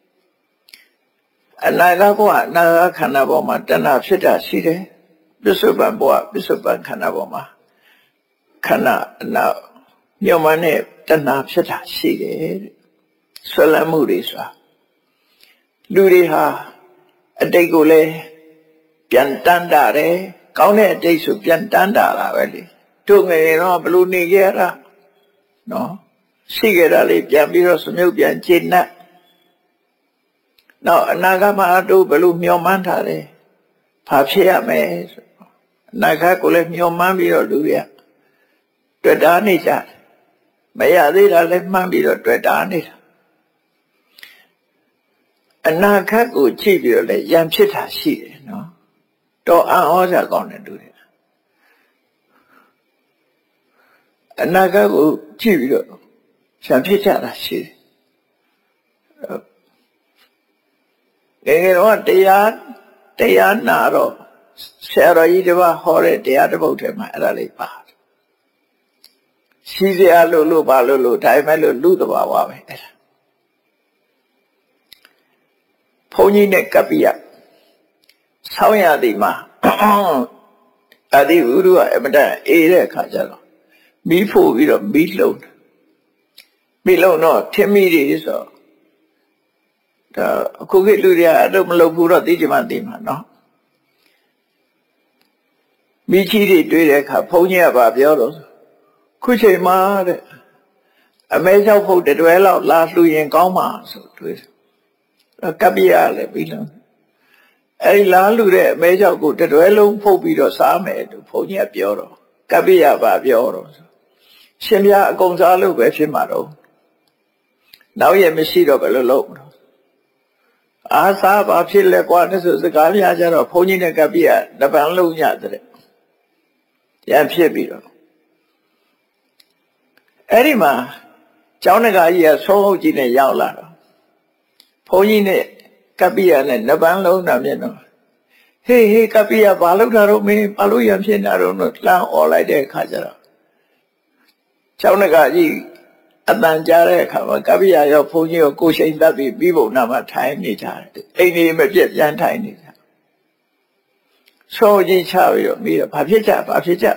အနာဂတ်ဘဝအနာဂတ်ခန္ဓာပေါ်မှာတဏှာဖြစ်တာရှိတယ်ပစ္စုပန်ဘဝပစ္စုပန်ခန္ဓာပေါ်မှာခန္ဓာအနာညောမှန်းနဲ့တဏှာဖြစ်တာရှိတယ်ဆွဲလန်းမှုတွေဆိုတာလူတွေဟာအတိတ်ကိုလည်းပြန်တန်းတာတယ်ကောင်းတဲ့အတိတ်ဆိုပြန်တန်းတာတာပဲလေတို့ငယ်တော့ဘလို့နေခဲ့ရတာနော်ရှိခဲ့တာလေးပြန်ပြီးတော့စမြုပ်ပြန်ကျင့်တတ်နောက်အနာဂတ်မှာတို့ဘလို့မျှော်မှန်းထားတယ်ဘာဖြစ်ရမယ်ဆိုအနာဂတ်ကိုလည်းမျှော်မှန်းပြီးတော့လူတွေကတွေ့တာနေကြတယ်မရသေးတာလည်းမှန်းပြီးတော့တွေ့တာနေတာအနာဂတ်ကိုကြည့်ပြီးတော့လည်းရံဖြစ်တာရှိတယ်နော်တော့အံ့ဩစရာကောင်းတယ်တူတယ်အနာဂတ်ကိုကြည့်ပြီးတော့ရံဖြစ်ကြတာရှိတယ်ငယ်ငယ်တော့တရားတရားနာတော့ဆရာတော်ကြီးတစ်ပါးဟောတဲ့တရားတစ်ပုဒ်ထဲမှာအဲ့ဒါလေးပါတယ်ရှိစရာလို့လို့ပါလို့လို့ဒါပေမဲ့လို့လူတဘာဝပဲအဲ့ဒါဘုန်းကြီးနဲ့ကပ္ပိယဆောင်းရသည်မှာအဒီဥရုကအမတန်အေးတဲ့အခါကျတော့မီးဖို့ပြီးတော့မီးလှုပ်မီးလှုပ်တော့ထင်းမီးတွေဆိုဒါအခုခေတ်လူတွေအဲ့လိုမလုပ်ဘူးတော့သိကြမှသိမှာနော်မိကြီးတွေတွေ့တဲ့အခါဘုန်းကြီးကဗာပြောတော့ခုချိန်မှာတဲ့အမဲလျှောက်ဖို့တတွဲလောက်လာလှူရင်ကောင်းမှာဆိုတွေ့ကပ္ပိယလည်းပြီးလုံးအဲ့ဒီလာလှူတဲ့အမဲလျှောက်ကိုတတွဲလုံးဖုတ်ပြီးတော့စားမယ်လို့ဘုန်းကြီးကပြောတော့ကပ္ပိယဗာပြောတော့ရှင်ပြအကုန်စားလို့ပဲဖြစ်မှာတော့နောက်ရမရှိတော့ဘယ်လိုလုပ်မလဲအာစားဘာဖြစ်လဲကွာနဲ့ဆိုစကားများကြတော့ဘုန်းကြီးနဲ့ကပ္ပိယတပန်းလုံးညတဲ့ရဖြစ်ပြီးတော့အဲ့ဒီမှာကျောင်းတကာကြီးကဆုံးဟုတ်ကြီးနဲ့ရောက်လာတော့ဘုန်းကြီးနဲ့ကပ္ပိယနဲ့နှစ်ပန်းလုံးတာမြင်တော့ဟေးဟေးကပ္ပိယဘာလုပ်တာတော့မင်းဘာလို့ရဖြစ်နေတာတော့လှမ်းអော်လိုက်တဲ့အခါကျတော့ကျောင်းတကာကြီးအတန်ကြားတဲ့အခါမှာကပ္ပိယရောဘုန်းကြီးရောကိုရှိန်တက်ပြီးပြီးပုံနာမှာထိုင်နေကြတယ်အိမ်ကြီးမပြတ်ပြန်ထိုင်နေကြဆိုကြီးချပြီးတော့မိတော့ဘာဖြစ်ကြဘာဖြစ်ကြ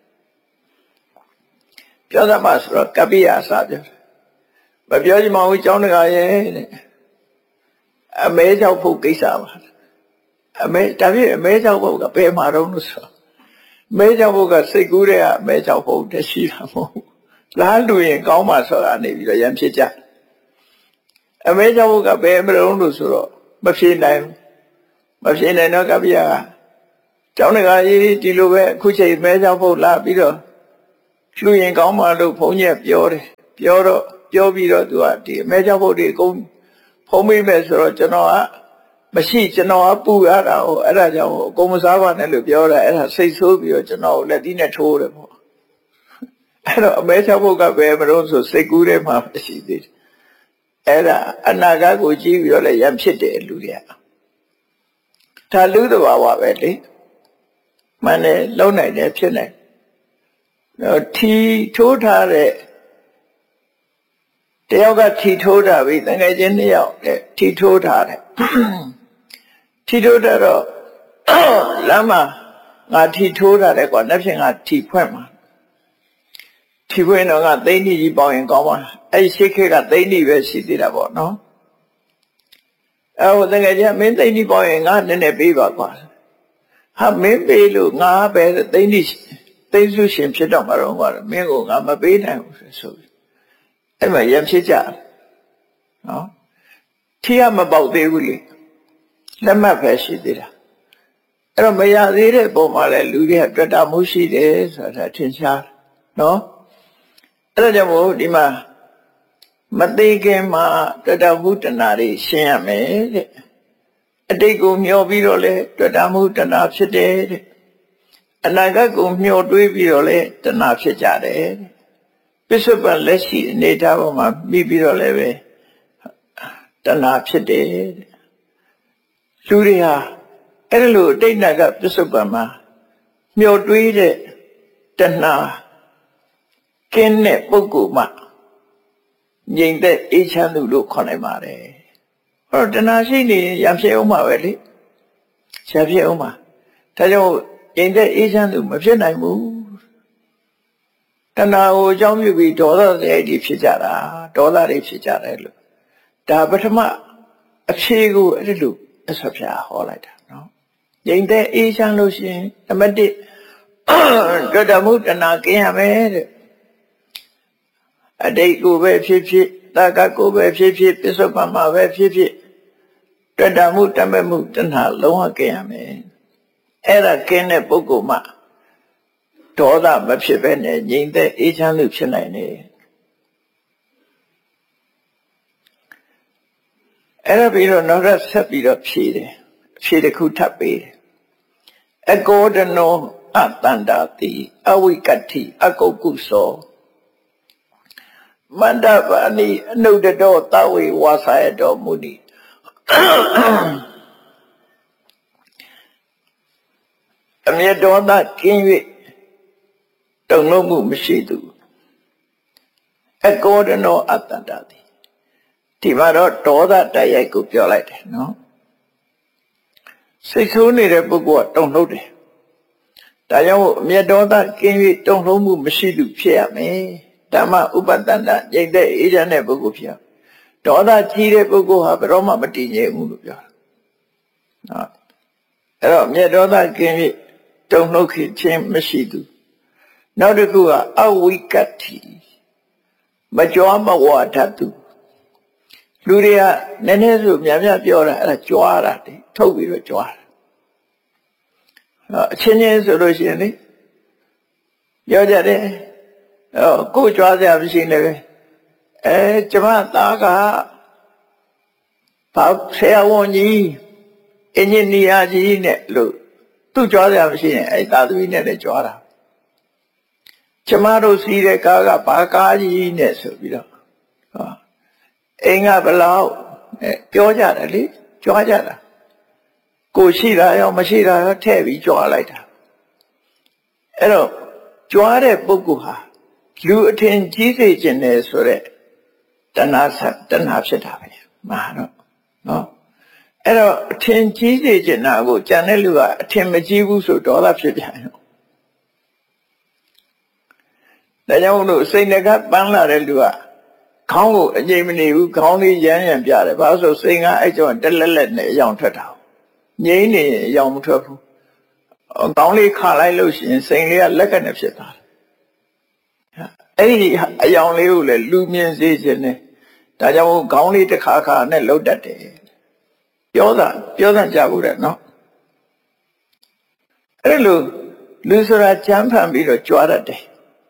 ပြောသမှာဆိုတော့ကပ္ပိယအစားပြောမပြောချင်ပါဘူးကျောင်းတကာရဲ့အမဲကြောက်ဖို့ကိစ္စပါအမဲဒါဖြစ်အမဲကြောက်ဖို့ကဘယ်မှာတော့လို့ဆိုမဲကြောက်ဖို့ကစိတ်ကူးတဲ့ကအမဲကြောက်ဖို့တရှိတာမဟုတ်လားလူရင်ကောင်းမှဆိုတာနေပြီးတော့ရံဖြစ်ကြအမဲကြောက်ဖို့ကဘယ်မလို့လို့ဆိုတော့မဖြစ်နိုင်မဖြစ်နိုင်တော့ကပ္ပိယကကျောင်းတကာကြီးဒီလိုပဲအခုချိန်မဲကြောက်ဖို့လာပြီးတော့လူရင်ကောင်းမှလို့ဘုန်းကြီးပြောတယ်ပြောတော့ပြောပြီးတော့သူကဒီမဲကြောက်ဖို့ဒီအကုန်ဖုံးမိမယ်ဆိုတော့ကျွန်တော်ကမရှိကျွန်တော်ကပူရတာဟိုအဲ့ဒါကြောင့်အကုန်မစားပါနဲ့လို့ပြောတာအဲ့ဒါစိတ်ဆိုးပြီးတော့ကျွန်တော်ကိုလက်သီးနဲ့ထိုးတယ်ပေါ့အဲ့တော့အမဲကြောက်ဖို့ကပဲမလို့ဆိုစိတ်ကူးထဲမှာမရှိသေးတယ်အဲ့ဒါအနာဂတ်ကိုကြည့်ပြီးတော့လည်းရံဖြစ်တယ်လူတွေကဒါလူတဘာဝပဲလေမှန်တယ်လုံနိုင်တယ်ဖြစ်နိုင်ထီထိုးထားတဲ့တယောက်ကထီထိုးတာပြီတကယ်ချင်းနှစ်ယောက်တဲ့ထီထိုးထားတယ်ထီထိုးတာတော့လမ်းမှာငါထီထိုးထားတယ်ကွာနှစ်ဖြင့်ငါထီဖွင့်မှာထီဖွင့်တော့ငါသိန်းကြီးပေါင်ရင်ကောင်းပါအဲ့ရှိခေတ်ကသိန်းကြီးပဲရှိသေးတာပေါ့နော်အဲ့ဟိုတကယ်ချင်းမင်းသိန်းကြီးပေါင်ရင်ငါနည်းနည်းပေးပါကွာဟာမင်းပေးလို့ငါပဲသိန်းကြီးသိန်းစုရှင်ဖြစ်တော့မှာတော့ကွာမင်းကိုငါမပေးနိုင်ဘူးဆိုပြီးအဲ့မှာရံဖြစ်ကြနော်ထီးကမပေါက်သေးဘူးလေလက်မှတ်ပဲရှိသေးတာအဲ့တော့မရသေးတဲ့ပုံမှာလဲလူတွေကတွေ့တာမှုရှိတယ်ဆိုတာထင်ရှားနော်အဲ့ဒါကြောင့်မို့ဒီမှာမသေးခင်မှာတွေ့တာမှုတဏှာတွေရှင်းရမယ်တဲ့အတိတ်ကိုမျှော်ပြီးတော့လဲတွေ့တာမှုတဏှာဖြစ်တယ်တဲ့အနာဂတ်ကိုမျှော်တွေးပြီးတော့လဲတဏှာဖြစ်ကြတယ်ပစ္စုပန်လက်ရှိအနေထားပေါ်မှာပြီးပြီးတော့လည်းပဲတဏှာဖြစ်တယ်လူတွေဟာအဲ့လိုအတိတ်နာကပစ္စုပန်မှာမျှော်တွေးတဲ့တဏှာကင်းတဲ့ပုဂ္ဂိုလ်မှငြိမ်သက်အေးချမ်းသူလို့ခေါ်နိုင်ပါတယ်ဟောတဏှာရှိနေရင်ရံဖြစ်အောင်ပါပဲလေရံဖြစ်အောင်ပါဒါကြောင့်ငြိမ်သက်အေးချမ်းသူမဖြစ်နိုင်ဘူးတဏှာကိုအကြောင်းပြုပြီးဒေါသတွေအထိဖြစ်ကြတာဒေါသတွေဖြစ်ကြတယ်လို့ဒါပထမအဖြေကိုအဲ့ဒီလိုအဆွဖြာဟောလိုက်တာနော်ငြိမ်သက်အေးချမ်းလို့ရှိရင်နံပါတ်တစ်တွေ့တာမှုတဏှာကင်းရမယ်တဲ့အတိတ်ကိုပဲဖြစ်ဖြစ်တာကကိုပဲဖြစ်ဖြစ်ပစ္စုပန်မှာပဲဖြစ်ဖြစ်တွေ့တာမှုတမဲ့မှုတဏှာလုံးဝကင်းရမယ်အဲ့ဒါကင်းတဲ့ပုဂ္ဂိုလ်မှဒေါသမဖြစ်ပဲနဲ့ငြိမ်သက်အေးချမ်းလို့ဖြစ်နိုင်တယ်အဲ့ဒါပြီးတော့နောက်ထပ်ဆက်ပြီးတော့ဖြေတယ်ဖြေတစ်ခုထပ်ပေးတယ်အကောဒနောအတန္တာတိအဝိကတ္ထိအကုတ်ကုသောမန္တပါဏိအနုဒတောသဝေဝါစာယတောမုနိအမြတ်တော်သာကင်း၍တုံ့လုံးမှုမရှိသူအကောဒနောအတန္တာတိဒီမှာတော့ဒေါသတိုက်ရိုက်ကိုပြောလိုက်တယ်နော်စိတ်ဆိုးနေတဲ့ပုဂ္ဂိုလ်ကတုံ့လုံးတယ်ဒါကြောင့်အမြတ်တော်သာကင်း၍တုံ့လုံးမှုမရှိသူဖြစ်ရမယ်ဓမ္မဥပတန္တညိတ်တဲ့အေးချမ်းတဲ့ပုဂ္ဂိုလ်ဖြစ်ဒေါသကြီးတဲ့ပုဂ္ဂိုလ်ဟာဘယ်တော့မှမတည်ငြိမ်ဘူးလို့ပြောတာနော်အဲ့တော့မြတ်ဒေါသကင်း၍တုံ့နှုတ်ခြင်းမရှိသူနောက်တစ်ခုကအဝိကတ္ထိမကြွားမဝါထသူလူတွေကနည်းနည်းဆိုများများပြောတာအဲ့ဒါကြွားတာလေထုတ်ပြီးတော့ကြွားတာအချင်းချင်းဆိုလို့ရှိရင်လေပြောကြတယ်အော်ကိုကြွားစရာမရှိနေပဲအဲကျမသားကဘာဆရာဝန်ကြီးအင်ဂျင်နီယာကြီးနဲ့လို့သူ့ကြွားစရာမရှိရင်အဲ့သားသမီးနဲ့လည်းကြွားတာကျမတို့စီးတဲ့ကားကဘာကားကြီးနဲ့ဆိုပြီးတော့ဟောအိမ်ကဘလောက်ပြောကြတယ်လေကြွားကြတာကိုရှိတာရောမရှိတာရောထည့်ပြီးကြွားလိုက်တာအဲ့တော့ကြွားတဲ့ပုဂ္ဂိုလ်ဟာလူအထင်ကြီးစေခြင်းနဲ့ဆိုတဲ့တဏှာဆက်တဏှာဖြစ်တာပဲမှာတော့နော်အဲ့တော့အထင်ကြီးစေခြင်းနာကိုကြံတဲ့လူကအထင်မကြီးဘူးဆိုဒေါသဖြစ်ပြန်ရောဒါကြောင့်လို့စိတ်နဲ့ကပန်းလာတဲ့လူကခေါင်းကိုအငြိမ်မနေဘူးခေါင်းလေးရမ်းရမ်းပြတယ်ဘာလို့ဆိုစိတ်ကအဲ့ကြောင့်တက်လက်လက်နဲ့အယောင်ထွက်တာငြိမ့်နေအယောင်မထွက်ဘူးခေါင်းလေးခါလိုက်လို့ရှိရင်စိတ်လေးကလက်ကနေဖြစ်သွားတယ်အဲ့ဒီအယောင်လေးကိုလည်းလူမြင်စေခြင်းနဲ့ဒါကြောင့်ခေါင်းလေးတစ်ခါခါနဲ့လှုပ်တတ်တယ်ပြောတာပြောတာကြဘူးတဲ့နော်အဲ့လိုလူဆိုတာကြမ်းဖန်ပြီးတော့ကြွားတတ်တယ်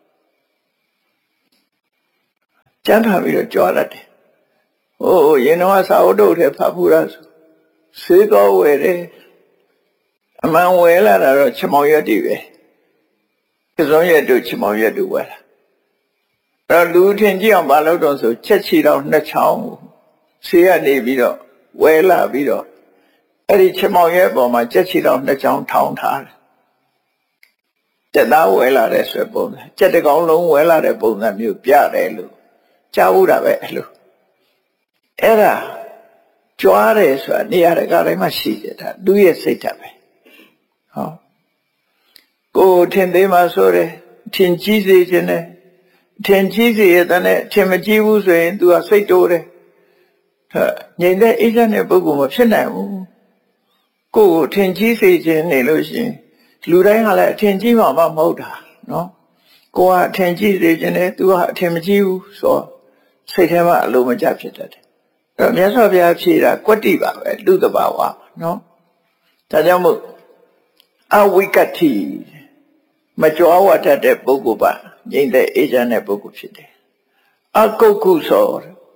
ကြမ်းဖန်ပြီးတော့ကြွားတတ်တယ်ဟိုရင်တော့စာအုပ်တို့ထဲဖတ်ဖူးတာဆိုစေးတော်ဝယ်တယ်အမှန်ဝယ်လာတာတော့ချမောင်ရက်တွေပဲကစုံရက်တို့ချမောင်ရက်တို့ဝယ်လာအဲ့လူထင်ကြည့်အောင်မလုပ်တော့ဆိုချက်ချီတော့နှစ်ချောင်းဆေးရနေပြီးတော့ဝဲလာပြီးတော့အဲ့ဒီချမောင်ရဲ့ပေါ်မှာချက်ချီတော့နှစ်ချောင်းထောင်းထားတယ်တက်သားဝဲလာတဲ့ဆွဲပုံစံချက်တကောင်လုံးဝဲလာတဲ့ပုံစံမျိုးပြတယ်လို့ကြားဘူးတာပဲအဲ့လိုအဲ့ဒါကြွားတယ်ဆိုတာနေရာတကာတိုင်းမှာရှိတယ်ဒါသူ့ရဲ့စိတ်ဓာတ်ပဲဟောကိုထင်သေးမှဆိုတယ်ထင်ကြီးစေခြင်းနဲ့ထင်ကြီးစေရတဲ့ထင်မကြီးဘူးဆိုရင် तू ကစိတ်တိုးတယ်ငြိမ်တဲ့အေးချမ်းတဲ့ပုဂ္ဂိုလ်မဖြစ်နိုင်ဘူးကိုယ်ကိုထင်ကြီးစေခြင်းနေလို့ရှိရင်လူတိုင်းကလည်းအထင်ကြီးမှမဟုတ်တာနော်ကိုကအထင်ကြီးစေခြင်းနဲ့ तू ကအထင်မကြီးဘူးဆိုစိတ်ထဲမှာအလိုမကျဖြစ်တတ်တယ်အဲ့တော့မြတ်စွာဘုရားဖြေတာကွတ္တိပါပဲလူတဘာဝနော်ဒါကြောင့်မို့အဝိကတ္ထိမကြွားဝတ်တတ်တဲ့ပုဂ္ဂိုလ်ပါငြိမ့်တဲ့အေးချမ်းတဲ့ပုဂ္ဂိုလ်ဖြစ်တယ်အကုက္ကုသော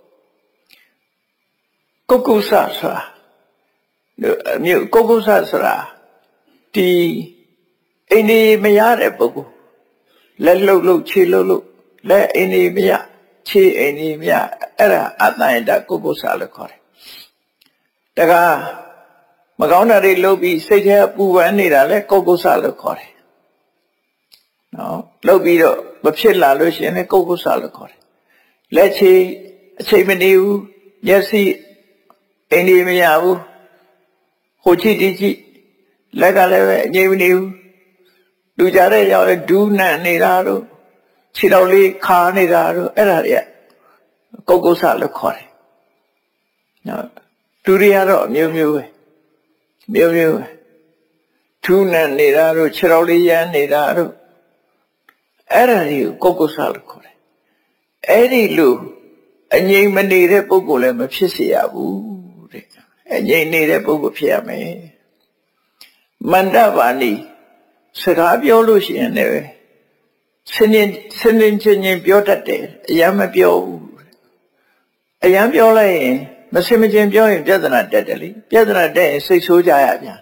ကုက္ကုဆဆိုတာမြို့ကုက္ကုဆဆိုတာဒီအိန္ဒိမရတဲ့ပုဂ္ဂိုလ်လက်လှုပ်လှုပ်ခြေလှုပ်လှုပ်လက်အိန္ဒိမရခြေအိန္ဒိမရအဲ့ဒါအတ္တယတကုက္ကုဆလို့ခေါ်တယ်တခါမကောင်းတာတွေလှုပ်ပြီးစိတ်ထဲပူပန်နေတာလဲကုက္ကုဆလို့ခေါ်တယ်နော်လှုပ်ပြီးတော့မဖြစ်လာလို့ရှိရင်လည်းကုက္ကုဆလို့ခေါ်တယ်လက်ချေအချိန်မနေဘူးမျက်စိအိန္ဒိမရဘူးဟိုကြည့်ဒီကြည့်လက်ကလည်းပဲအငြိမ်မနေဘူးလူကြတဲ့ရောက်ဒူးနံနေတာတို့ခြေတော်လေးခါနေတာတို့အဲ့ဒါတွေကကုက္ကုဆလို့ခေါ်တယ်နော်ဒုရိယတော့အမျိုးမျိုးပဲမျိုးမျိုးပဲထူးနံနေတာတို့ခြေတော်လေးရမ်းနေတာတို့အဲ့ဒါတွေကိုကုက္ကုဆလို့ခေါ်တယ်အဲ့ဒီလိုအငြိမ်မနေတဲ့ပုဂ္ဂိုလ်လည်းမဖြစ်စေရဘူးတဲ့အငြိမ်နေတဲ့ပုဂ္ဂိုလ်ဖြစ်ရမယ်မန္တပါဏိစကားပြောလို့ရှိရင်လည်းစင်းစင်းစင်းစင်းချင်းချင်းပြောတတ်တယ်အယံမပြောဘူးအယံပြောလိုက်ရင်မစင်မချင်းပြောရင်ပြဿနာတက်တယ်လေပြဿနာတက်ရင်စိတ်ဆိုးကြရပြန်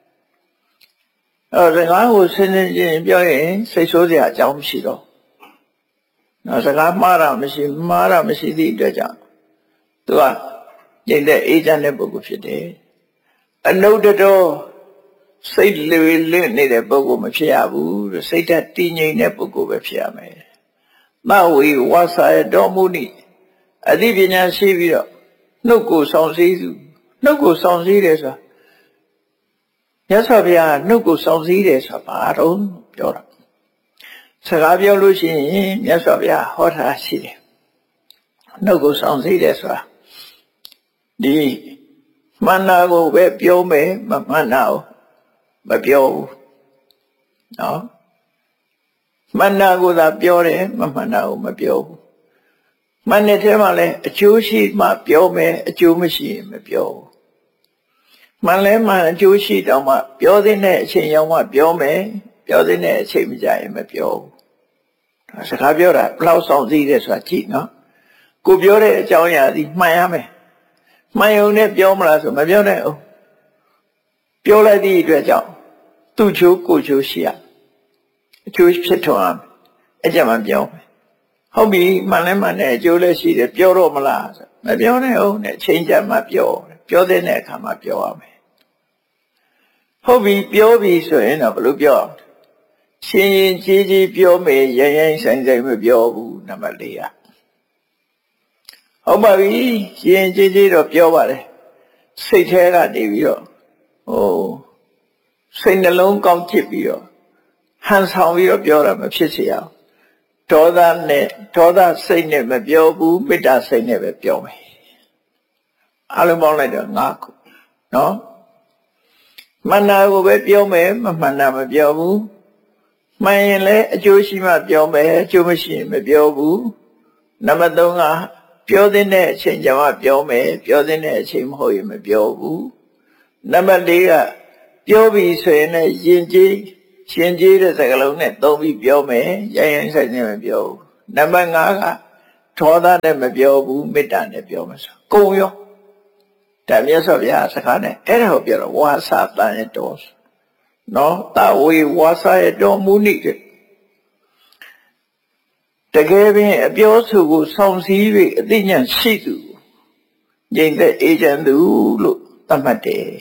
အဲ့တော့စကားကိုစင်စင်ချင်းပြောရင်စိတ်ဆိုးစရာအကြောင်းမရှိတော့နော်စကားမှားတာမရှိမှားတာမရှိသည့်အတွက်ကြောင့်သူကကျင့်တဲ့အေးချမ်းတဲ့ပုဂ္ဂိုလ်ဖြစ်တယ်အနုတ္တတော်စိတ်လွေလင့်နေတဲ့ပုဂ္ဂိုလ်မဖြစ်ရဘူးစိတ်ဓာတ်တည်ငြိမ်တဲ့ပုဂ္ဂိုလ်ပဲဖြစ်ရမယ်မဝေဝါစာရတော်မူနိအသိပညာရှိပြီးတော့နှုတ်ကိုဆောင်စည်းသူနှုတ်ကိုဆောင်စည်းတယ်ဆိုတာမြတ်စွာဘုရားနှုတ်ကိုဆောင်စည်းတယ်ဆိုတာဘာတော့ပြောတာစကားပြောလို့ရှိရင်မြတ်စွာဘုရားဟောတာရှိတယ်နှုတ်ကိုဆောင်စည်းတယ်ဆိုတာဒီမှန်တာကိုပဲပြောမယ်မမှန်တာကိုမပြောဘူးနော်မှန်တာကိုသာပြောတယ်မမှန်တာကိုမပြောဘူးမှန်တဲ့ထဲမှာလည်းအကျိုးရှိမှပြောမယ်အကျိုးမရှိရင်မပြောဘူးမှန်လဲမှန်အကျိုးရှိတော့မှပြောတဲ့အချိန်ရောက်မှပြောမယ်ပြောတဲ့အချိန်မကြရင်မပြောဘူးစကားပြောတာဘယ်လောက်ဆောင်စည်းတယ်ဆိုတာကြည့်နော်ကိုပြောတဲ့အကြောင်းအရာဒီမှန်ရမယ်မှန်ုံနဲ့ပြောမလားဆိုမပြောနဲ့အောင်ပြောလိုက်သည့်အတွက်ကြောင့်သူ့ချိုးကိုချိုးရှိရအကျိုးဖြစ်ထွန်းအောင်အကြမ်းမပြောမယ်ဟုတ်ပြီမှန်လဲမှန်တဲ့အကျိုးလည်းရှိတယ်ပြောတော့မလားဆိုမပြောနဲ့အောင်နဲ့အချိန်ကြမှပြောပြောတဲ့အခါမှာပြောရမယ်ဟုတ်ပြီပြောပြီဆိုရင်တော့ဘယ်လိုပြောရှင်းရင်ကြီးကြီးပြောမယ်ရိုင်းရိုင်းဆိုင်ဆိုင်မပြောဘူးနံပါတ်၄ကဟုတ်ပါပြီရှင်းကြီးကြီးတော့ပြောပါတယ်စိတ်ထဲကနေပြီးတော့ဟိုစိတ်နှလုံးကောင်းချစ်ပြီးတော့ဟန်ဆောင်ပြီးတော့ပြောတာမဖြစ်စေအောင်ဒေါသနဲ့ဒေါသစိတ်နဲ့မပြောဘူးမေတ္တာစိတ်နဲ့ပဲပြောမယ်အလုံးပေါင်းလိုက်တော့၅ခုနော်မှန်တာကိုပဲပြောမယ်မမှန်တာမပြောဘူးမှန်ရင်လည်းအကျိုးရှိမှပြောမယ်အကျိုးမရှိရင်မပြောဘူးနံပါတ်၃ကပြောတဲ့အချိန်ကျမှပြောမယ်ပြောတဲ့အချိန်မဟုတ်ရင်မပြောဘူးနံပါတ်၄ကပြောပြီဆိုရင်လည်းယဉ်ကျေးရှင်ကျေးတဲ့စကားလုံးနဲ့သုံးပြီးပြောမယ်ရိုင်းရိုင်းဆိုင်ဆိုင်မပြောဘူးနံပါတ်၅ကဒေါသနဲ့မပြောဘူးမေတ္တာနဲ့ပြောမယ်ဆိုကုံရောဒါမြတ်စွာဘုရားစကားနဲ့အဲ့ဒါကိုပြောတော့ဝါစာတန်ရတော်နော်တာဝေဝါစာရတော်မူနိတဲ့တကယ်ပင်အပြောဆိုကိုဆောင်စည်း၍အသိဉာဏ်ရှိသူငြိမ်သက်အေးချမ်းသူလို့သတ်မှတ်တယ်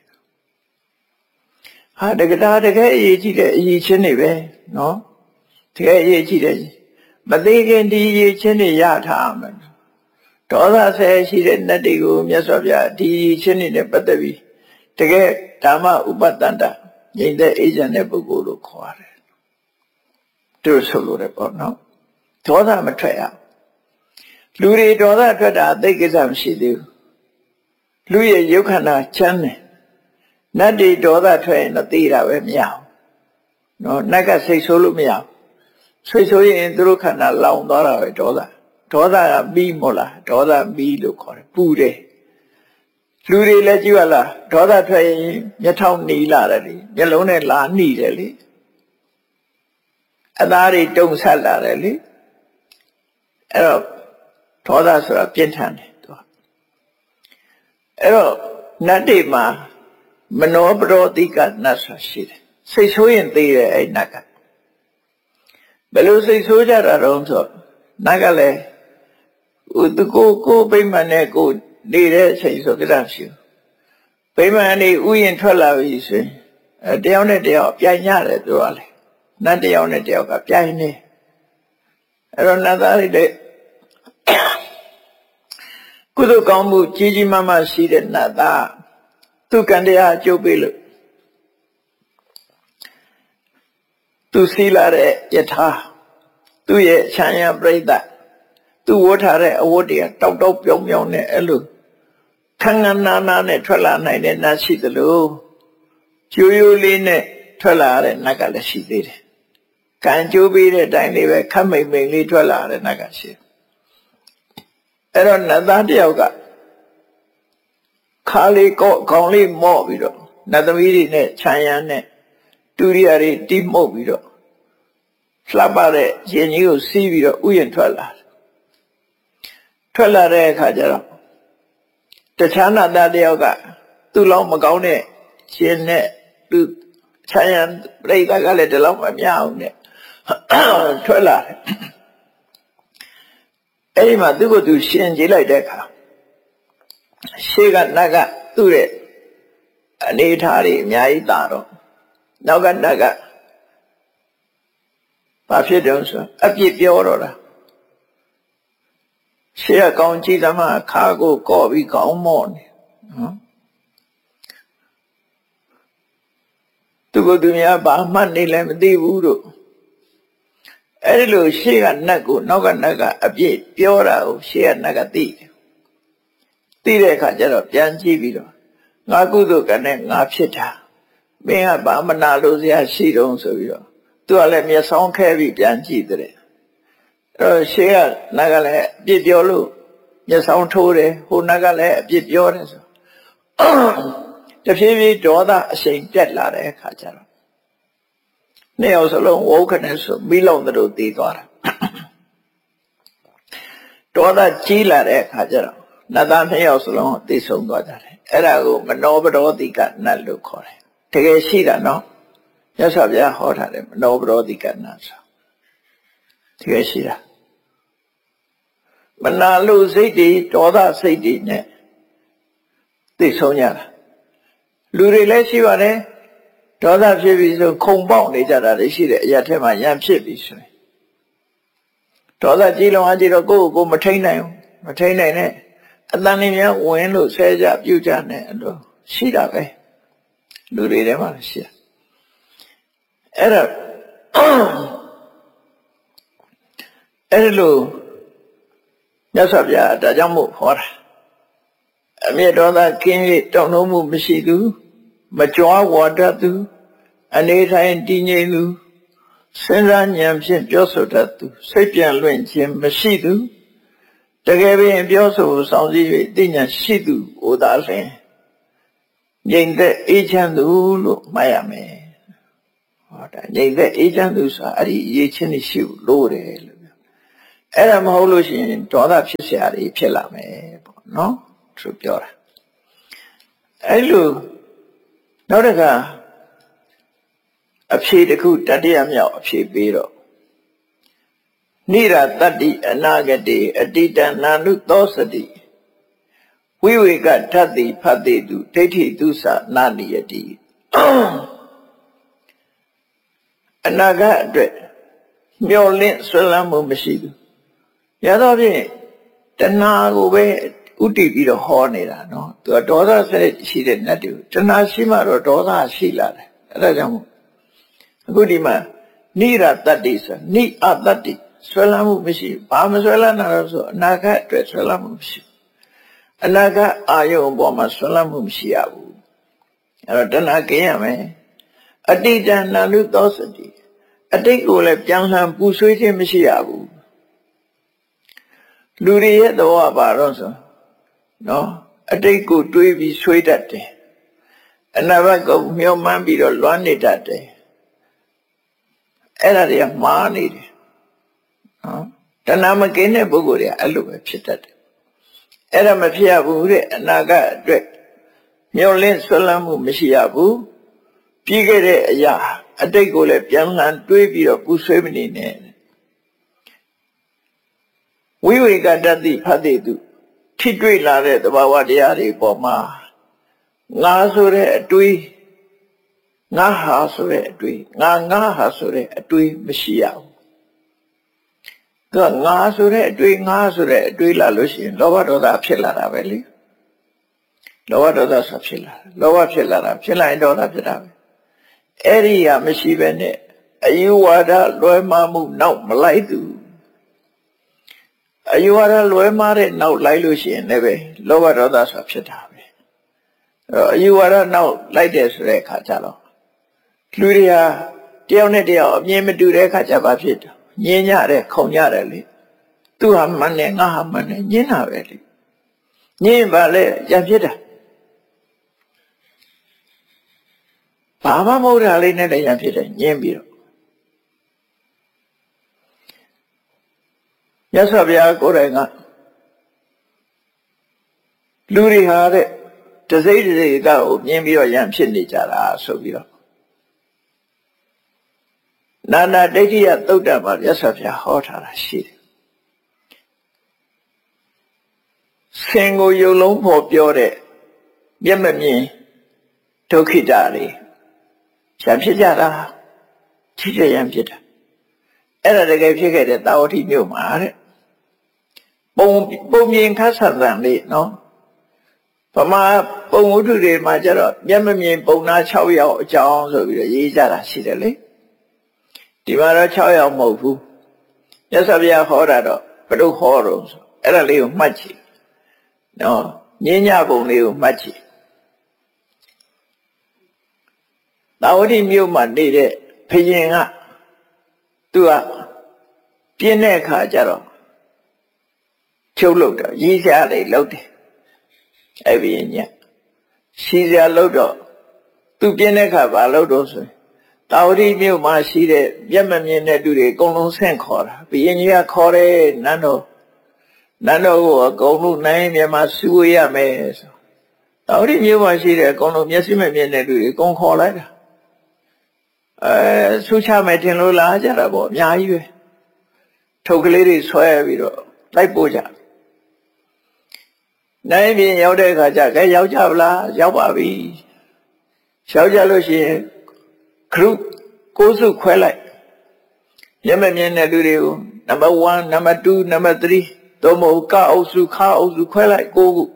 ဟာတကယ်တကယ်အရေးကြီးတဲ့အရေးချင်းတွေပဲနော်တကယ်အရေးကြီးတယ်မသေးခင်ဒီအရေးချင်းတွေရထားမယ်ဒေါသဆဲရှိတဲ့နတ်တွေကိုမြတ်စွာဘုရားဒီအရေးချင်းတွေနဲ့ပတ်သက်ပြီးတကယ်ဓမ္မဥပတန္တငြိမ်သက်အေးချမ်းတဲ့ပုဂ္ဂိုလ်လို့ခေါ်ရတယ်သူဆိုလို့ရတယ်ပေါ့နော်ဒေါသမထွက်ရလူတွေဒေါသထွက်တာသိကိစ္စမရှိသေးဘူးလူရဲ့ရုပ်ခန္ဓာချမ်းတယ်နတ်တွေဒေါသထွက်ရင်တော့သိတာပဲမရဘူးနော်နတ်ကစိတ်ဆိုးလို့မရဘူးစိတ်ဆိုးရင်သူတို့ခန္ဓာလောင်သွားတာပဲဒေါသဒေါသကပြီးမို့လားဒေါသပြီးလို့ခေါ်တယ်ပူတယ်လူတွေလည်းကြည့်ရလားဒေါသထွက်ရင်မျက်ထောင်หนีလာတယ်လေမျက်လုံးနဲ့လာหนีတယ်လေအသားတွေတုံဆက်လာတယ်လေအဲ့တော့ဒေါသဆိုတာပြင်းထန်တယ်သူကအဲ့တော့နတ်တွေမှာမနောပရောတိကနတ်ဆိုရှိတယ်စိတ်ဆိုးရင်သိတယ်အဲ့နတ်ကဘယ်လိုစိတ်ဆိုးကြတာတော့ဆိုနတ်ကလည်းဟိုသူကိုကိုဗိမာန်နဲ့ကိုနေတဲ့အချိန်ဆိုကြတာရှိဗိမာန်နေဥယျာဉ်ထွက်လာပြီဆိုရင်အဲတယောက်နဲ့တယောက်ပြိုင်ရတယ်သူကလေနတ်တယောက်နဲ့တယောက်ကပြိုင်နေအဲ့တော့နတ်သားတွေကုသိုလ်ကောင်းမှုကြီးကြီးမားမားရှိတဲ့နတ်သားသူကံတရားအကျိုးပေးလို့သူစီလာတဲ့ယထာသူ့ရဲ့ချမ်းရပြိဿသူဝတ်ထားတဲ့အဝတ်တွေကတောက်တောက်ပြောင်ပြောင်နဲ့အဲ့လိုခန်းခန်းနာနာနဲ့ထွက်လာနိုင်တဲ့နတ်ရှိသလိုကျိုးရိုးလေးနဲ့ထွက်လာတဲ့နတ်ကလည်းရှိသေးတယ်ကံကျိုးပေးတဲ့အတိုင်းလေးပဲခတ်မိန်မိန်လေးထွက်လာတဲ့နတ်ကရှိအဲ့တော့နတ်သားတယောက်ကခါလေးကော့ခေါင်းလေးမော့ပြီးတော့နတ်သမီးတွေနဲ့ခြံရံနဲ့တူရိယာတွေတိမှုတ်ပြီးတော့လှပတဲ့ရင်ကြီးကိုစီးပြီးတော့ဥယျာဉ်ထွက်လာထွက်လာတဲ့အခါကျတော့တခြားနာသားတယောက်ကသူ့လောက်မကောင်းတဲ့ရှင်နဲ့သူခြံရံပြိဿကလည်းဒီလောက်မမြအောင်နဲ့ထွက်လာတယ်အဲ့ဒီမှာသူ့ကိုသူရှင်ကြည့်လိုက်တဲ့အခါရှေ့ကနတ်ကသူ့ရဲ့အနေထားတွေအများကြီးတာတော့နောက်ကနတ်ကဘာဖြစ်တုံးဆိုအပြစ်ပြောတော့တာရှေ့ကကောင်းကြည့်သမားခါကိုကော့ပြီးကောင်းမော့နေနော်သူကသူများဘာမှနေလည်းမသိဘူးတို့အဲ့ဒီလိုရှေ့ကနတ်ကိုနောက်ကနတ်ကအပြစ်ပြောတာကိုရှေ့ကနတ်ကသိတယ်သိတဲ့အခါကျတော့ပြန်ကြည့်ပြီးတော့ငါကုသိုလ်ကနဲ့ငါဖြစ်တာမင်းကဘာမနာလို့စရာရှိတုံးဆိုပြီးတော့သူကလည်းမျက်စောင်းခဲပြီးပြန်ကြည့်တယ်အဲ့တော့ရှေ့ကနတ်ကလည်းအပြစ်ပြောလို့မျက်စောင်းထိုးတယ်ဟိုနတ်ကလည်းအပြစ်ပြောတယ်ဆိုတဖြည်းဖြည်းဒေါသအရှိန်တက်လာတဲ့အခါကျတော့နှစ်ယောက်စလုံးဝုန်းခနဲ့ဆိုမိလုံးတို့တည်သွားတာဒေါသကြီးလာတဲ့အခါကျတော့နတ်သားနှစ်ယောက်စလုံးသိဆုံးသွားကြတယ်အဲ့ဒါကိုမနောပဒောတိကနတ်လို့ခေါ်တယ်တကယ်ရှိတာနော်မြတ်စွာဘုရားဟောထားတယ်မနောပဒောတိကနတ်ဆိုတကယ်ရှိတာမနာလို့စိတ်တွေဒေါသစိတ်တွေနဲ့သိဆုံးကြတာလူတွေလည်းရှိပါတယ်ဒေါသဖြစ်ပြီးဆိုခုံပေါက်နေကြတာလည်းရှိတယ်အရာထဲမှာရံဖြစ်ပြီးဆိုရင်ဒေါသကြီးလုံးအကြည့်တော့ကိုယ့်ကိုယ်မထိန်နိုင်ဘူးမထိန်နိုင်နဲ့အတန်နေများဝင်လို့ဆဲကြပြုတ်ကြနဲ့အဲ့လိုရှိတာပဲလူတွေထဲမှာရှိတယ်အဲ့ဒါအဲ့လိုမြတ်စွာဘုရားဒါကြောင့်မို့ဟောတာအမြတ်ဒေါသကင်း၍တောင်းတမှုမရှိသူမကြွားဝါဒသူအနေထိုင်တည်ငြိမ်သူစဉ်းစားဉာဏ်ဖြင့်ပြောဆိုတတ်သူစိတ်ပြန်လွင့်ခြင်းမရှိသူတကယ်ပင်ပြောဆိုဆောင်စည်း၍သိဉာဏ်ရှိသူဟောသာလျှင်ငြိမ်သက်အေးချမ်းသူလို့မှတ်ရမယ်ဟောတာငြိမ်သက်အေးချမ်းသူဆိုတာအဲ့ဒီအရေးချင်းရှိလို့တယ်လို့အဲ့ဒါမဟုတ်လို့ရှိရင်ဒေါသဖြစ်เสียရဖြစ်လာမယ်ပေါ့နော်သူပြောတာအဲ့လိုနောက်တစ်ခါအဖြေတစ်ခုတတိယမြောက်အဖြေပေးတော့နိရတတ္တိအနာဂတိအတိတနာနုသောစတိဝိဝေကဓာတိဖတ်တိတုဒိဋ္ဌိတုသနာနိယတိအနာဂတ်အတွက်မျောလင့်ဆွဲလန်းမှုမရှိဘူးရသောဖြင့်တဏှာကိုပဲဥတည်ပြီးတော့ဟောနေတာနော်သူကဒေါသစိတ်ရှိတဲ့နတ်တွေတဏှာရှိမှတော့ဒေါသရှိလာတယ်အဲ့ဒါကြောင့်မို့အခုဒီမှာနိရတတ္တိဆိုနိအတ္တိဆွဲလန်းမှုမရှိဘူးဘာမဆွဲလန်းတာလဲဆိုအနာဂတ်အတွက်ဆွဲလန်းမှုမရှိဘူးအနာဂတ်အာယုံပေါ်မှာဆွဲလန်းမှုမရှိရဘူးအဲ့တော့တဏှာကင်းရမယ်အတိတနာနုသောစတိအတိတ်ကိုလည်းပြန်လှန်ပူဆွေးခြင်းမရှိရဘူးလူတွေရဲ့သဘောပါတော့ဆိုနော်အတိတ်ကိုတွေးပြီးဆွေးတတ်တယ်အနာဂတ်ကိုမျှော်မှန်းပြီးတော့လွမ်းနေတတ်တယ်အဲ့ဒါတွေကမှားနေတယ်နော်တဏှာမကင်းတဲ့ပုဂ္ဂိုလ်တွေကအဲ့လိုပဲဖြစ်တတ်တယ်အဲ့ဒါမဖြစ်ရဘူးတဲ့အနာဂတ်အတွက်မျှော်လင့်ဆွဲလန်းမှုမရှိရဘူးပြီးခဲ့တဲ့အရာအတိတ်ကိုလည်းပြန်လှန်တွေးပြီးတော့ပူဆွေးမနေနဲ့ဝိဝေကတ္တိဖတ်တိတုထိတွေ့လာတဲ့သဘာဝတရားတွေပေါ်မှာငါဆိုတဲ့အတွေးငါဟာဆိုတဲ့အတွေးငါငါဟာဆိုတဲ့အတွေးမရှိရဘူးသူကငါဆိုတဲ့အတွေးငါဆိုတဲ့အတွေးလာလို့ရှိရင်လောဘဒေါသဖြစ်လာတာပဲလေလောဘဒေါသဆိုဖြစ်လာတယ်လောဘဖြစ်လာတာဖြစ်လာရင်ဒေါသဖြစ်တာပဲအဲ့ဒီဟာမရှိပဲနဲ့အယူဝါဒလွဲမှားမှုနောက်မလိုက်သူအယူဝါဒလွဲမှားတဲ့နောက်လိုက်လို့ရှိရင်လည်းပဲလောဘဒေါသဆိုဖြစ်တာပဲအဲ့တော့အယူဝါဒနောက်လိုက်တယ်ဆိုတဲ့အခါကျတော့လူတွေဟာတယောက်နဲ့တယောက်အမြင်မတူတဲ့အခါကျဘာဖြစ်တယ်ညင်းကြတယ်ခုံကြတယ်လေသူဟာမှန်တယ်ငါဟာမှန်တယ်ညင်းတာပဲလေညင်းပါလေရဖြစ်တာဘာမှမဟုတ်တာလေးနဲ့လည်းရဖြစ်တယ်ညင်းပြီးတော့မြတ်စွာဘုရားကိုယ်တိုင်ကလူတွေဟာတဲ့တစိမ့်တစိမ့်ကိုမြင်ပြီးတော့ယံဖြစ်နေကြတာဆိုပြီးတော့နာနာဒိဋ္ဌိယသုတ်တံမှာမြတ်စွာဘုရားဟောထားတာရှိတယ်ဆင်ကိုယုံလုံးဖို့ပြောတဲ့မျက်မမြင်ဒုက္ခိတာတွေယံဖြစ်ကြတာဖြစ်ကြယံဖြစ်တာအဲ့ဒါတကယ်ဖြစ်ခဲ့တဲ့တာဝတိမြို့မှာတဲ့ပုံပုံမြင်ခတ်ဆန်ဆန်လေးနော်ဗမာပုံဝတ္ထုတွေမှာကျတော့မျက်မမြင်ပုံနာ၆ယောက်အကြောင်းဆိုပြီးတော့ရေးကြတာရှိတယ်လေဒီမှာတော့၆ယောက်မဟုတ်ဘူးမြတ်စွာဘုရားဟောတာတော့ဘယ်လိုဟောတော့ဆိုအဲ့ဒါလေးကိုမှတ်ကြည့်နော်ညဉ့်ညပုံလေးကိုမှတ်ကြည့်တာဝတိမြို့မှာနေတဲ့ဘုရင်ကသူကပြင်းတဲ့အခါကျတော့ချုပ်လို့တော့ရည်ရှားလေးလုပ်တယ်အဲ့ဘုရင်ညရှည်စရာလုပ်တော့သူပြင်းတဲ့အခါဘာလုပ်တော့ဆိုရင်တာဝတိမြို့မှာရှိတဲ့မျက်မမြင်တဲ့သူတွေအကုန်လုံးဆင့်ခေါ်တာဘုရင်ကြီးကခေါ်တယ်နန်းတော်နန်းတော်ကိုအကုန်လုံးနိုင်မြန်မာစုဝေးရမယ်ဆိုတာဝတိမြို့မှာရှိတဲ့အကုန်လုံးမျက်စိမမြင်တဲ့သူတွေအကုန်ခေါ်လိုက်တာအဲဆူချမယ်တင်လို့လားကြတာပေါ့အများကြီးပဲထုတ်ကလေးတွေဆွဲပြီးတော့လိုက်ပို့ကြနိုင်ပြင်ရောက်တဲ့အခါကျခဲရောက်ကြဗလားရောက်ပါပြီရောက်ကြလို့ရှိရင်ခရုကိုးစုခွဲလိုက်မျက်မမြင်တဲ့လူတွေကိုနံပါတ်oneနံပါတ်twoနံပါတ်threeသို့မဟုတ်ကအုပ်စုခါအုပ်စုခွဲလိုက်ကိုးခု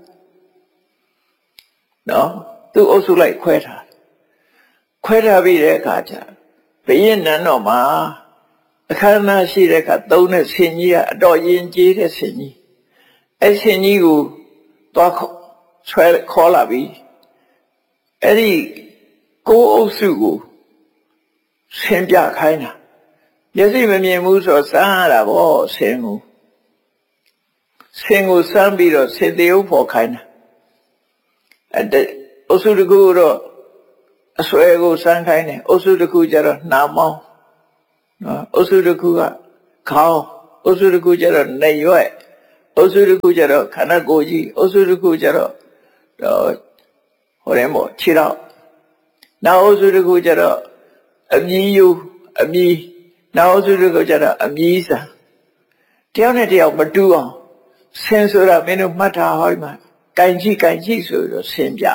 နော်သူ့အုပ်စုလိုက်ခွဲထားခွဲထားပြီးတဲ့အခါကျဘုရင်နန်းတော်မှာအခမ်းအနားရှိတဲ့အခါသုံးတဲ့ဆင်ကြီးကအတော်ရင်ကျေးတဲ့ဆင်ကြီးအဲ့ဆင်ကြီးကိုသွားဆွဲခေါ်လာပြီးအဲ့ဒီကိုးအုပ်စုကိုဆင်ပြခိုင်းတာမျက်စိမမြင်ဘူးဆိုစမ်းရတာပေါ့ဆင်ကိုဆင်ကိုစမ်းပြီးတော့ဆင်သေးဥဖို့ခိုင်းတာအဲ့အုပ်စုတစ်ခုတော့အဆွဲကိုစမ်းခိုင်းတယ်အုပ်စုတစ်ခုကျတော့နှာမောင်းနော်အုပ်စုတစ်ခုကခေါင်းအုပ်စုတစ်ခုကျတော့နေရွက်အုပ်စုတစ်ခုကျတော့ခန္ဓာကိုယ်ကြီးအုပ်စုတစ်ခုကျတော့ဟိုရဲမို့ခြေတော့နောက်အုပ်စုတစ်ခုကျတော့အမြည်ယူအမြည်နောက်အုပ်စုတစ်ခုကျတော့အမြည်စာတယောက်နဲ့တယောက်မတူအောင်ဆင်ဆိုတာမင်းတို့မှတ်ထားဟောဒီမှာကင်ကြည့်ကင်ကြည့်ဆိုတော့ဆင်ပြ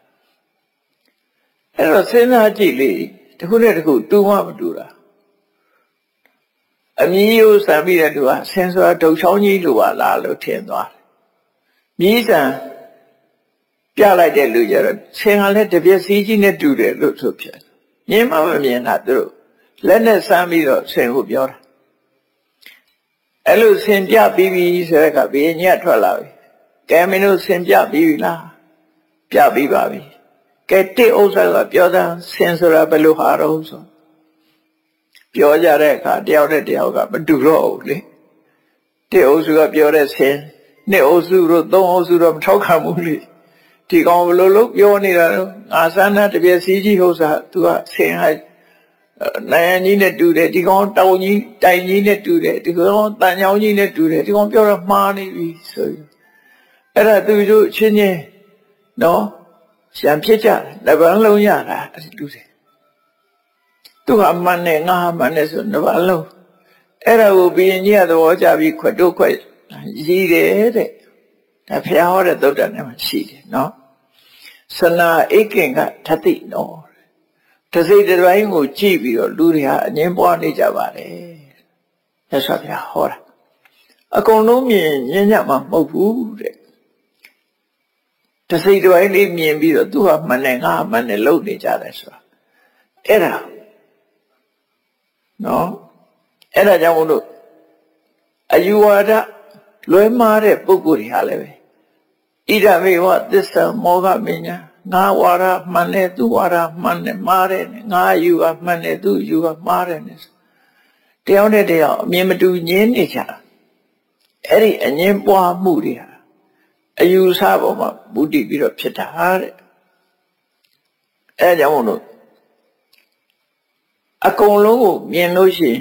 အဲ့တော့စဉ်းစားကြည့်လေတစ်ခုနဲ့တစ်ခုတူမှမတူတာအမြည်ယူစံပြီးတဲ့သူကဆင်ဆိုတာဒုတ်ချောင်းကြီးလိုပါလားလို့ထင်သွားတယ်မြည်စံပြလိုက်တဲ့လူကြတော့ဆင်ကလည်းတပြက်စီးကြီးနဲ့တူတယ်လို့ဆိုဖြစ်မြင်မှမမြင်တာသူတို့လက်နဲ့စမ်းပြီးတော့ဆင်ကိုပြောတာအဲ့လိုဆင်ပြပြီးပြီဆိုတဲ့အခါဘုရင်ကြီးကထွက်လာပြီကဲမင်းတို့ဆင်ပြပြီးပြီလားပြပြီးပါပြီကဲတိဥစ္စာကပြောတာဆင်ဆိုတာဘယ်လိုဟာတော့ဆိုပြောကြတဲ့အခါတယောက်နဲ့တယောက်ကမတူတော့ဘူးလေတိဥစ္စာကပြောတဲ့ဆင်နှစ်ဥစ္စုတို့သုံးဥစ္စုတော့မထောက်ခံဘူးလေဒီကောင်ဘယ်လိုလုပ်ပြောနေတာလဲငါစမ်းတာတပြည့်စီးကြီးဟုတ်စားသူကဆင်ဟာနိုင်ကြီးနဲ့တူတယ်ဒီကောင်တောင်ကြီးတိုင်ကြီးနဲ့တူတယ်ဒီကောင်တန်ချောင်းကြီးနဲ့တူတယ်ဒီကောင်ပြောတော့မှားနေပြီဆိုရင်အဲ့ဒါသူတို့ချင်းချင်းနော်ရှံဖြစ်ကြတယ်လက်ပန်းလုံးရတာအဲ့ဒီတူတယ်သူကအမှန်နဲ့ငါမှန်နဲ့ဆိုလက်ပန်းလုံးအဲ့ဒါကိုဘုရင်ကြီးကသဘောကျပြီးခွတ်တို့ခွတ်ရည်တယ်တဲ့ဒါဖျားဟောတဲ့သုတ္တန်ထဲမှာရှိတယ်နော်ဆနာဧကင်ကထတိနော်တစိတ်တစ်ပိုင်းကိုကြည့်ပြီးတော့လူတွေဟာအငြင်းပွားနေကြပါတယ်မြတ်စွာဘုရားဟောတာအကုန်လုံးမြင်ညဉ့်ညမှာမဟုတ်ဘူးတဲ့တစိတ်တစ်ပိုင်းလေးမြင်ပြီးတော့သူဟာမှန်တယ်ငါမှန်တယ်လုပ်နေကြတယ်ဆိုတာအဲ့ဒါနော်အဲ့ဒါကြောင့်မို့လို့အယူဝါဒလွဲမှားတဲ့ပုဂ္ဂိုလ်တွေဟာလည်းပဲဣဒမေဝသစ္စာမောဟမညာငါဝါဒမှန်တယ်သူဝါဒမှန်တယ်မှားတယ်ငါယူကမှန်တယ်သူယူကမှားတယ်တယောက်နဲ့တယောက်အမြင်မတူညင်းနေကြအဲ့ဒီအငင်းပွားမှုတွေဟာအယူဆပေါ်မှာမူတည်ပြီးတော့ဖြစ်တာတဲ့အဲကြောင့်မို့လို့အကုန်လုံးကိုမြင်လို့ရှိရင်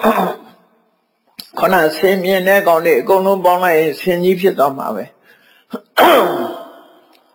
ခဏဆင်မြင်တဲ့ကောင်တွေအကုန်လုံးပေါင်းလိုက်ရင်ဆင်ကြီးဖြစ်သွားမှာပဲ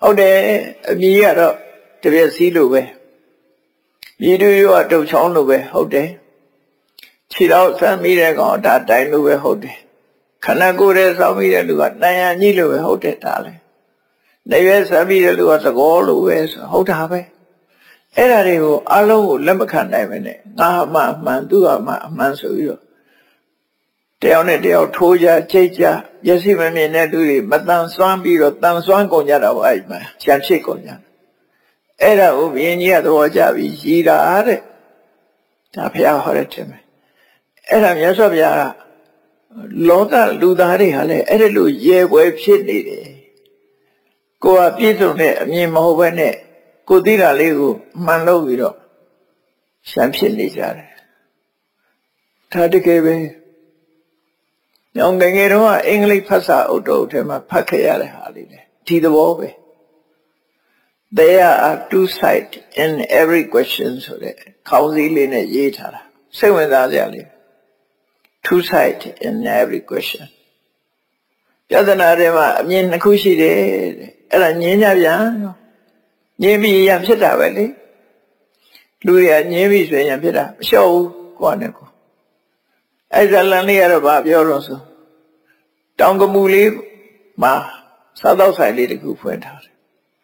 ဟုတ်တယ်အမြည်ကတော့တပြက်စီးလို့ပဲမြည်တို့ရောတုတ်ချောင်းလို့ပဲဟုတ်တယ်ခြေတော့စမ်းမိတဲ့ကောင်ဒါတိုင်းလို့ပဲဟုတ်တယ်ခန္ဓာကိုယ်ရဲ့စောင်းမိတဲ့လူကတန်ရန်ကြီးလို့ပဲဟုတ်တယ်ဒါလည်းနေရွယ်စမ်းမိတဲ့လူကသကောလို့ပဲဆိုဟုတ်တာပဲအဲ့ဒါတွေကိုအလုံးကိုလက်မခံနိုင်ပဲနဲ့ငါမှအမှန်သူကမှအမှန်ဆိုပြီးတော့တယောက်နဲ့တယောက်ထိုးကြချိတ်ကြမျက်စိမမြင်တဲ့လူတွေမတန်ဆွမ်းပြီးတော့တန်ဆွမ်းကုန်ကြတာပေါ့အဲ့မှာချမ်းဖြစ်ကုန်ကြအဲ့ဒါကိုဘုရင်ကြီးကသဘောကျပြီးရည်တာတဲ့ဒါဘုရားဟောတဲ့တင်ပဲအဲ့ဒါမြတ်စွာဘုရားကလောကလူသားတွေဟာလည်းအဲ့ဒါလိုရေပွဲဖြစ်နေတယ်ကိုယ်ကပြည့်စုံတဲ့အမြင်မဟုတ်ဘဲနဲ့ကိုသိတာလေးကိုမှန်လို့ပြီးတော့ရှမ်းဖြစ်နေကြတယ်ဒါတကယ်ပဲညောင်ငယ်ငယ်တော့အင်္ဂလိပ်ဖတ်စာအုပ်တုပ်ထဲမှာဖတ်ခဲ့ရတဲ့ဟာလေးလေဒီသဘောပဲ there are two sides in every question ဆိုတဲ့ခေါင်းစည်းလေးနဲ့ရေးထားတာစိတ်ဝင်စားစရာလေး two sides in every question ပြဿနာတွေမှာအမြင်နှစ်ခုရှိတယ်တဲ့အဲ့ဒါငြင်းကြပြန်ငြင်းပြီးရံဖြစ်တာပဲလေလူတွေကငြင်းပြီးဆိုရင်ဖြစ်တာမလျှော့ဘူးကိုယ်နဲ့ကိုယ်အဲ့ဒါလမ်းလေးကတော့ဘာပြောတော့ဆိုတောင်ကမူလေးမှာစားတော့ဆိုင်လေးတခုဖွင့်ထားတယ်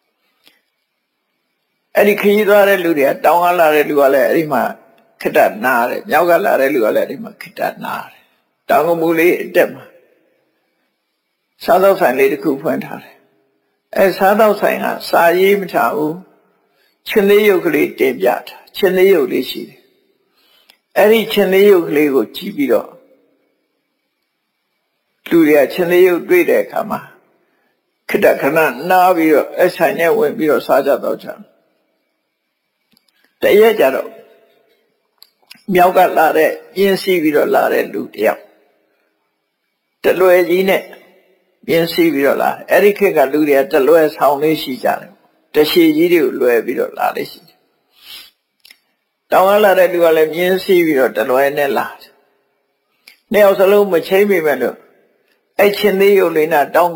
အဲ့ဒီခရီးသွားတဲ့လူတွေကတောင်ကလာတဲ့လူကလည်းအဲ့ဒီမှာခက်တနာတယ်မြောက်ကလာတဲ့လူကလည်းအဲ့ဒီမှာခက်တနာတယ်တောင်ကမူလေးအတက်မှာစားတော့ဆိုင်လေးတခုဖွင့်ထားတယ်အဲစားတော့ဆိုင်ကစာရေးမထားဘူးချင်းလေးရုပ်ကလေးတင်ပြတာချင်းလေးရုပ်လေးရှိတယ်အဲ့ဒီချင်းလေးရုပ်ကလေးကိုကြည့်ပြီးတော့လူတွေကချင်းလေးရုပ်တွေ့တဲ့အခါမှာခက်တခဏနားပြီးတော့အဆိုင်နဲ့ဝင်ပြီးတော့စားကြတော့ချာတရက်ကြတော့မြောက်ကလာတဲ့ပြင်းစီးပြီးတော့လာတဲ့လူတယောက်တလွယ်ကြီးနဲ့ပြင်းစီးပြီးတော့လာအဲ့ဒီခေတ်ကလူတွေကတလွယ်ဆောင်လေးရှိကြတယ်တရှည်ကြီးတွေကိုလွယ်ပြီးတော့လာလေးရှိတယ်တောင်ကလာတဲ့လူကလည်းပြင်းစီးပြီးတော့တလွယ်နဲ့လာတယ်နှစ်ယောက်စလုံးမချိမ့်မိမဲ့လို့အဲ့ချင်းသေးရုပ်လေးနဲ့တောင်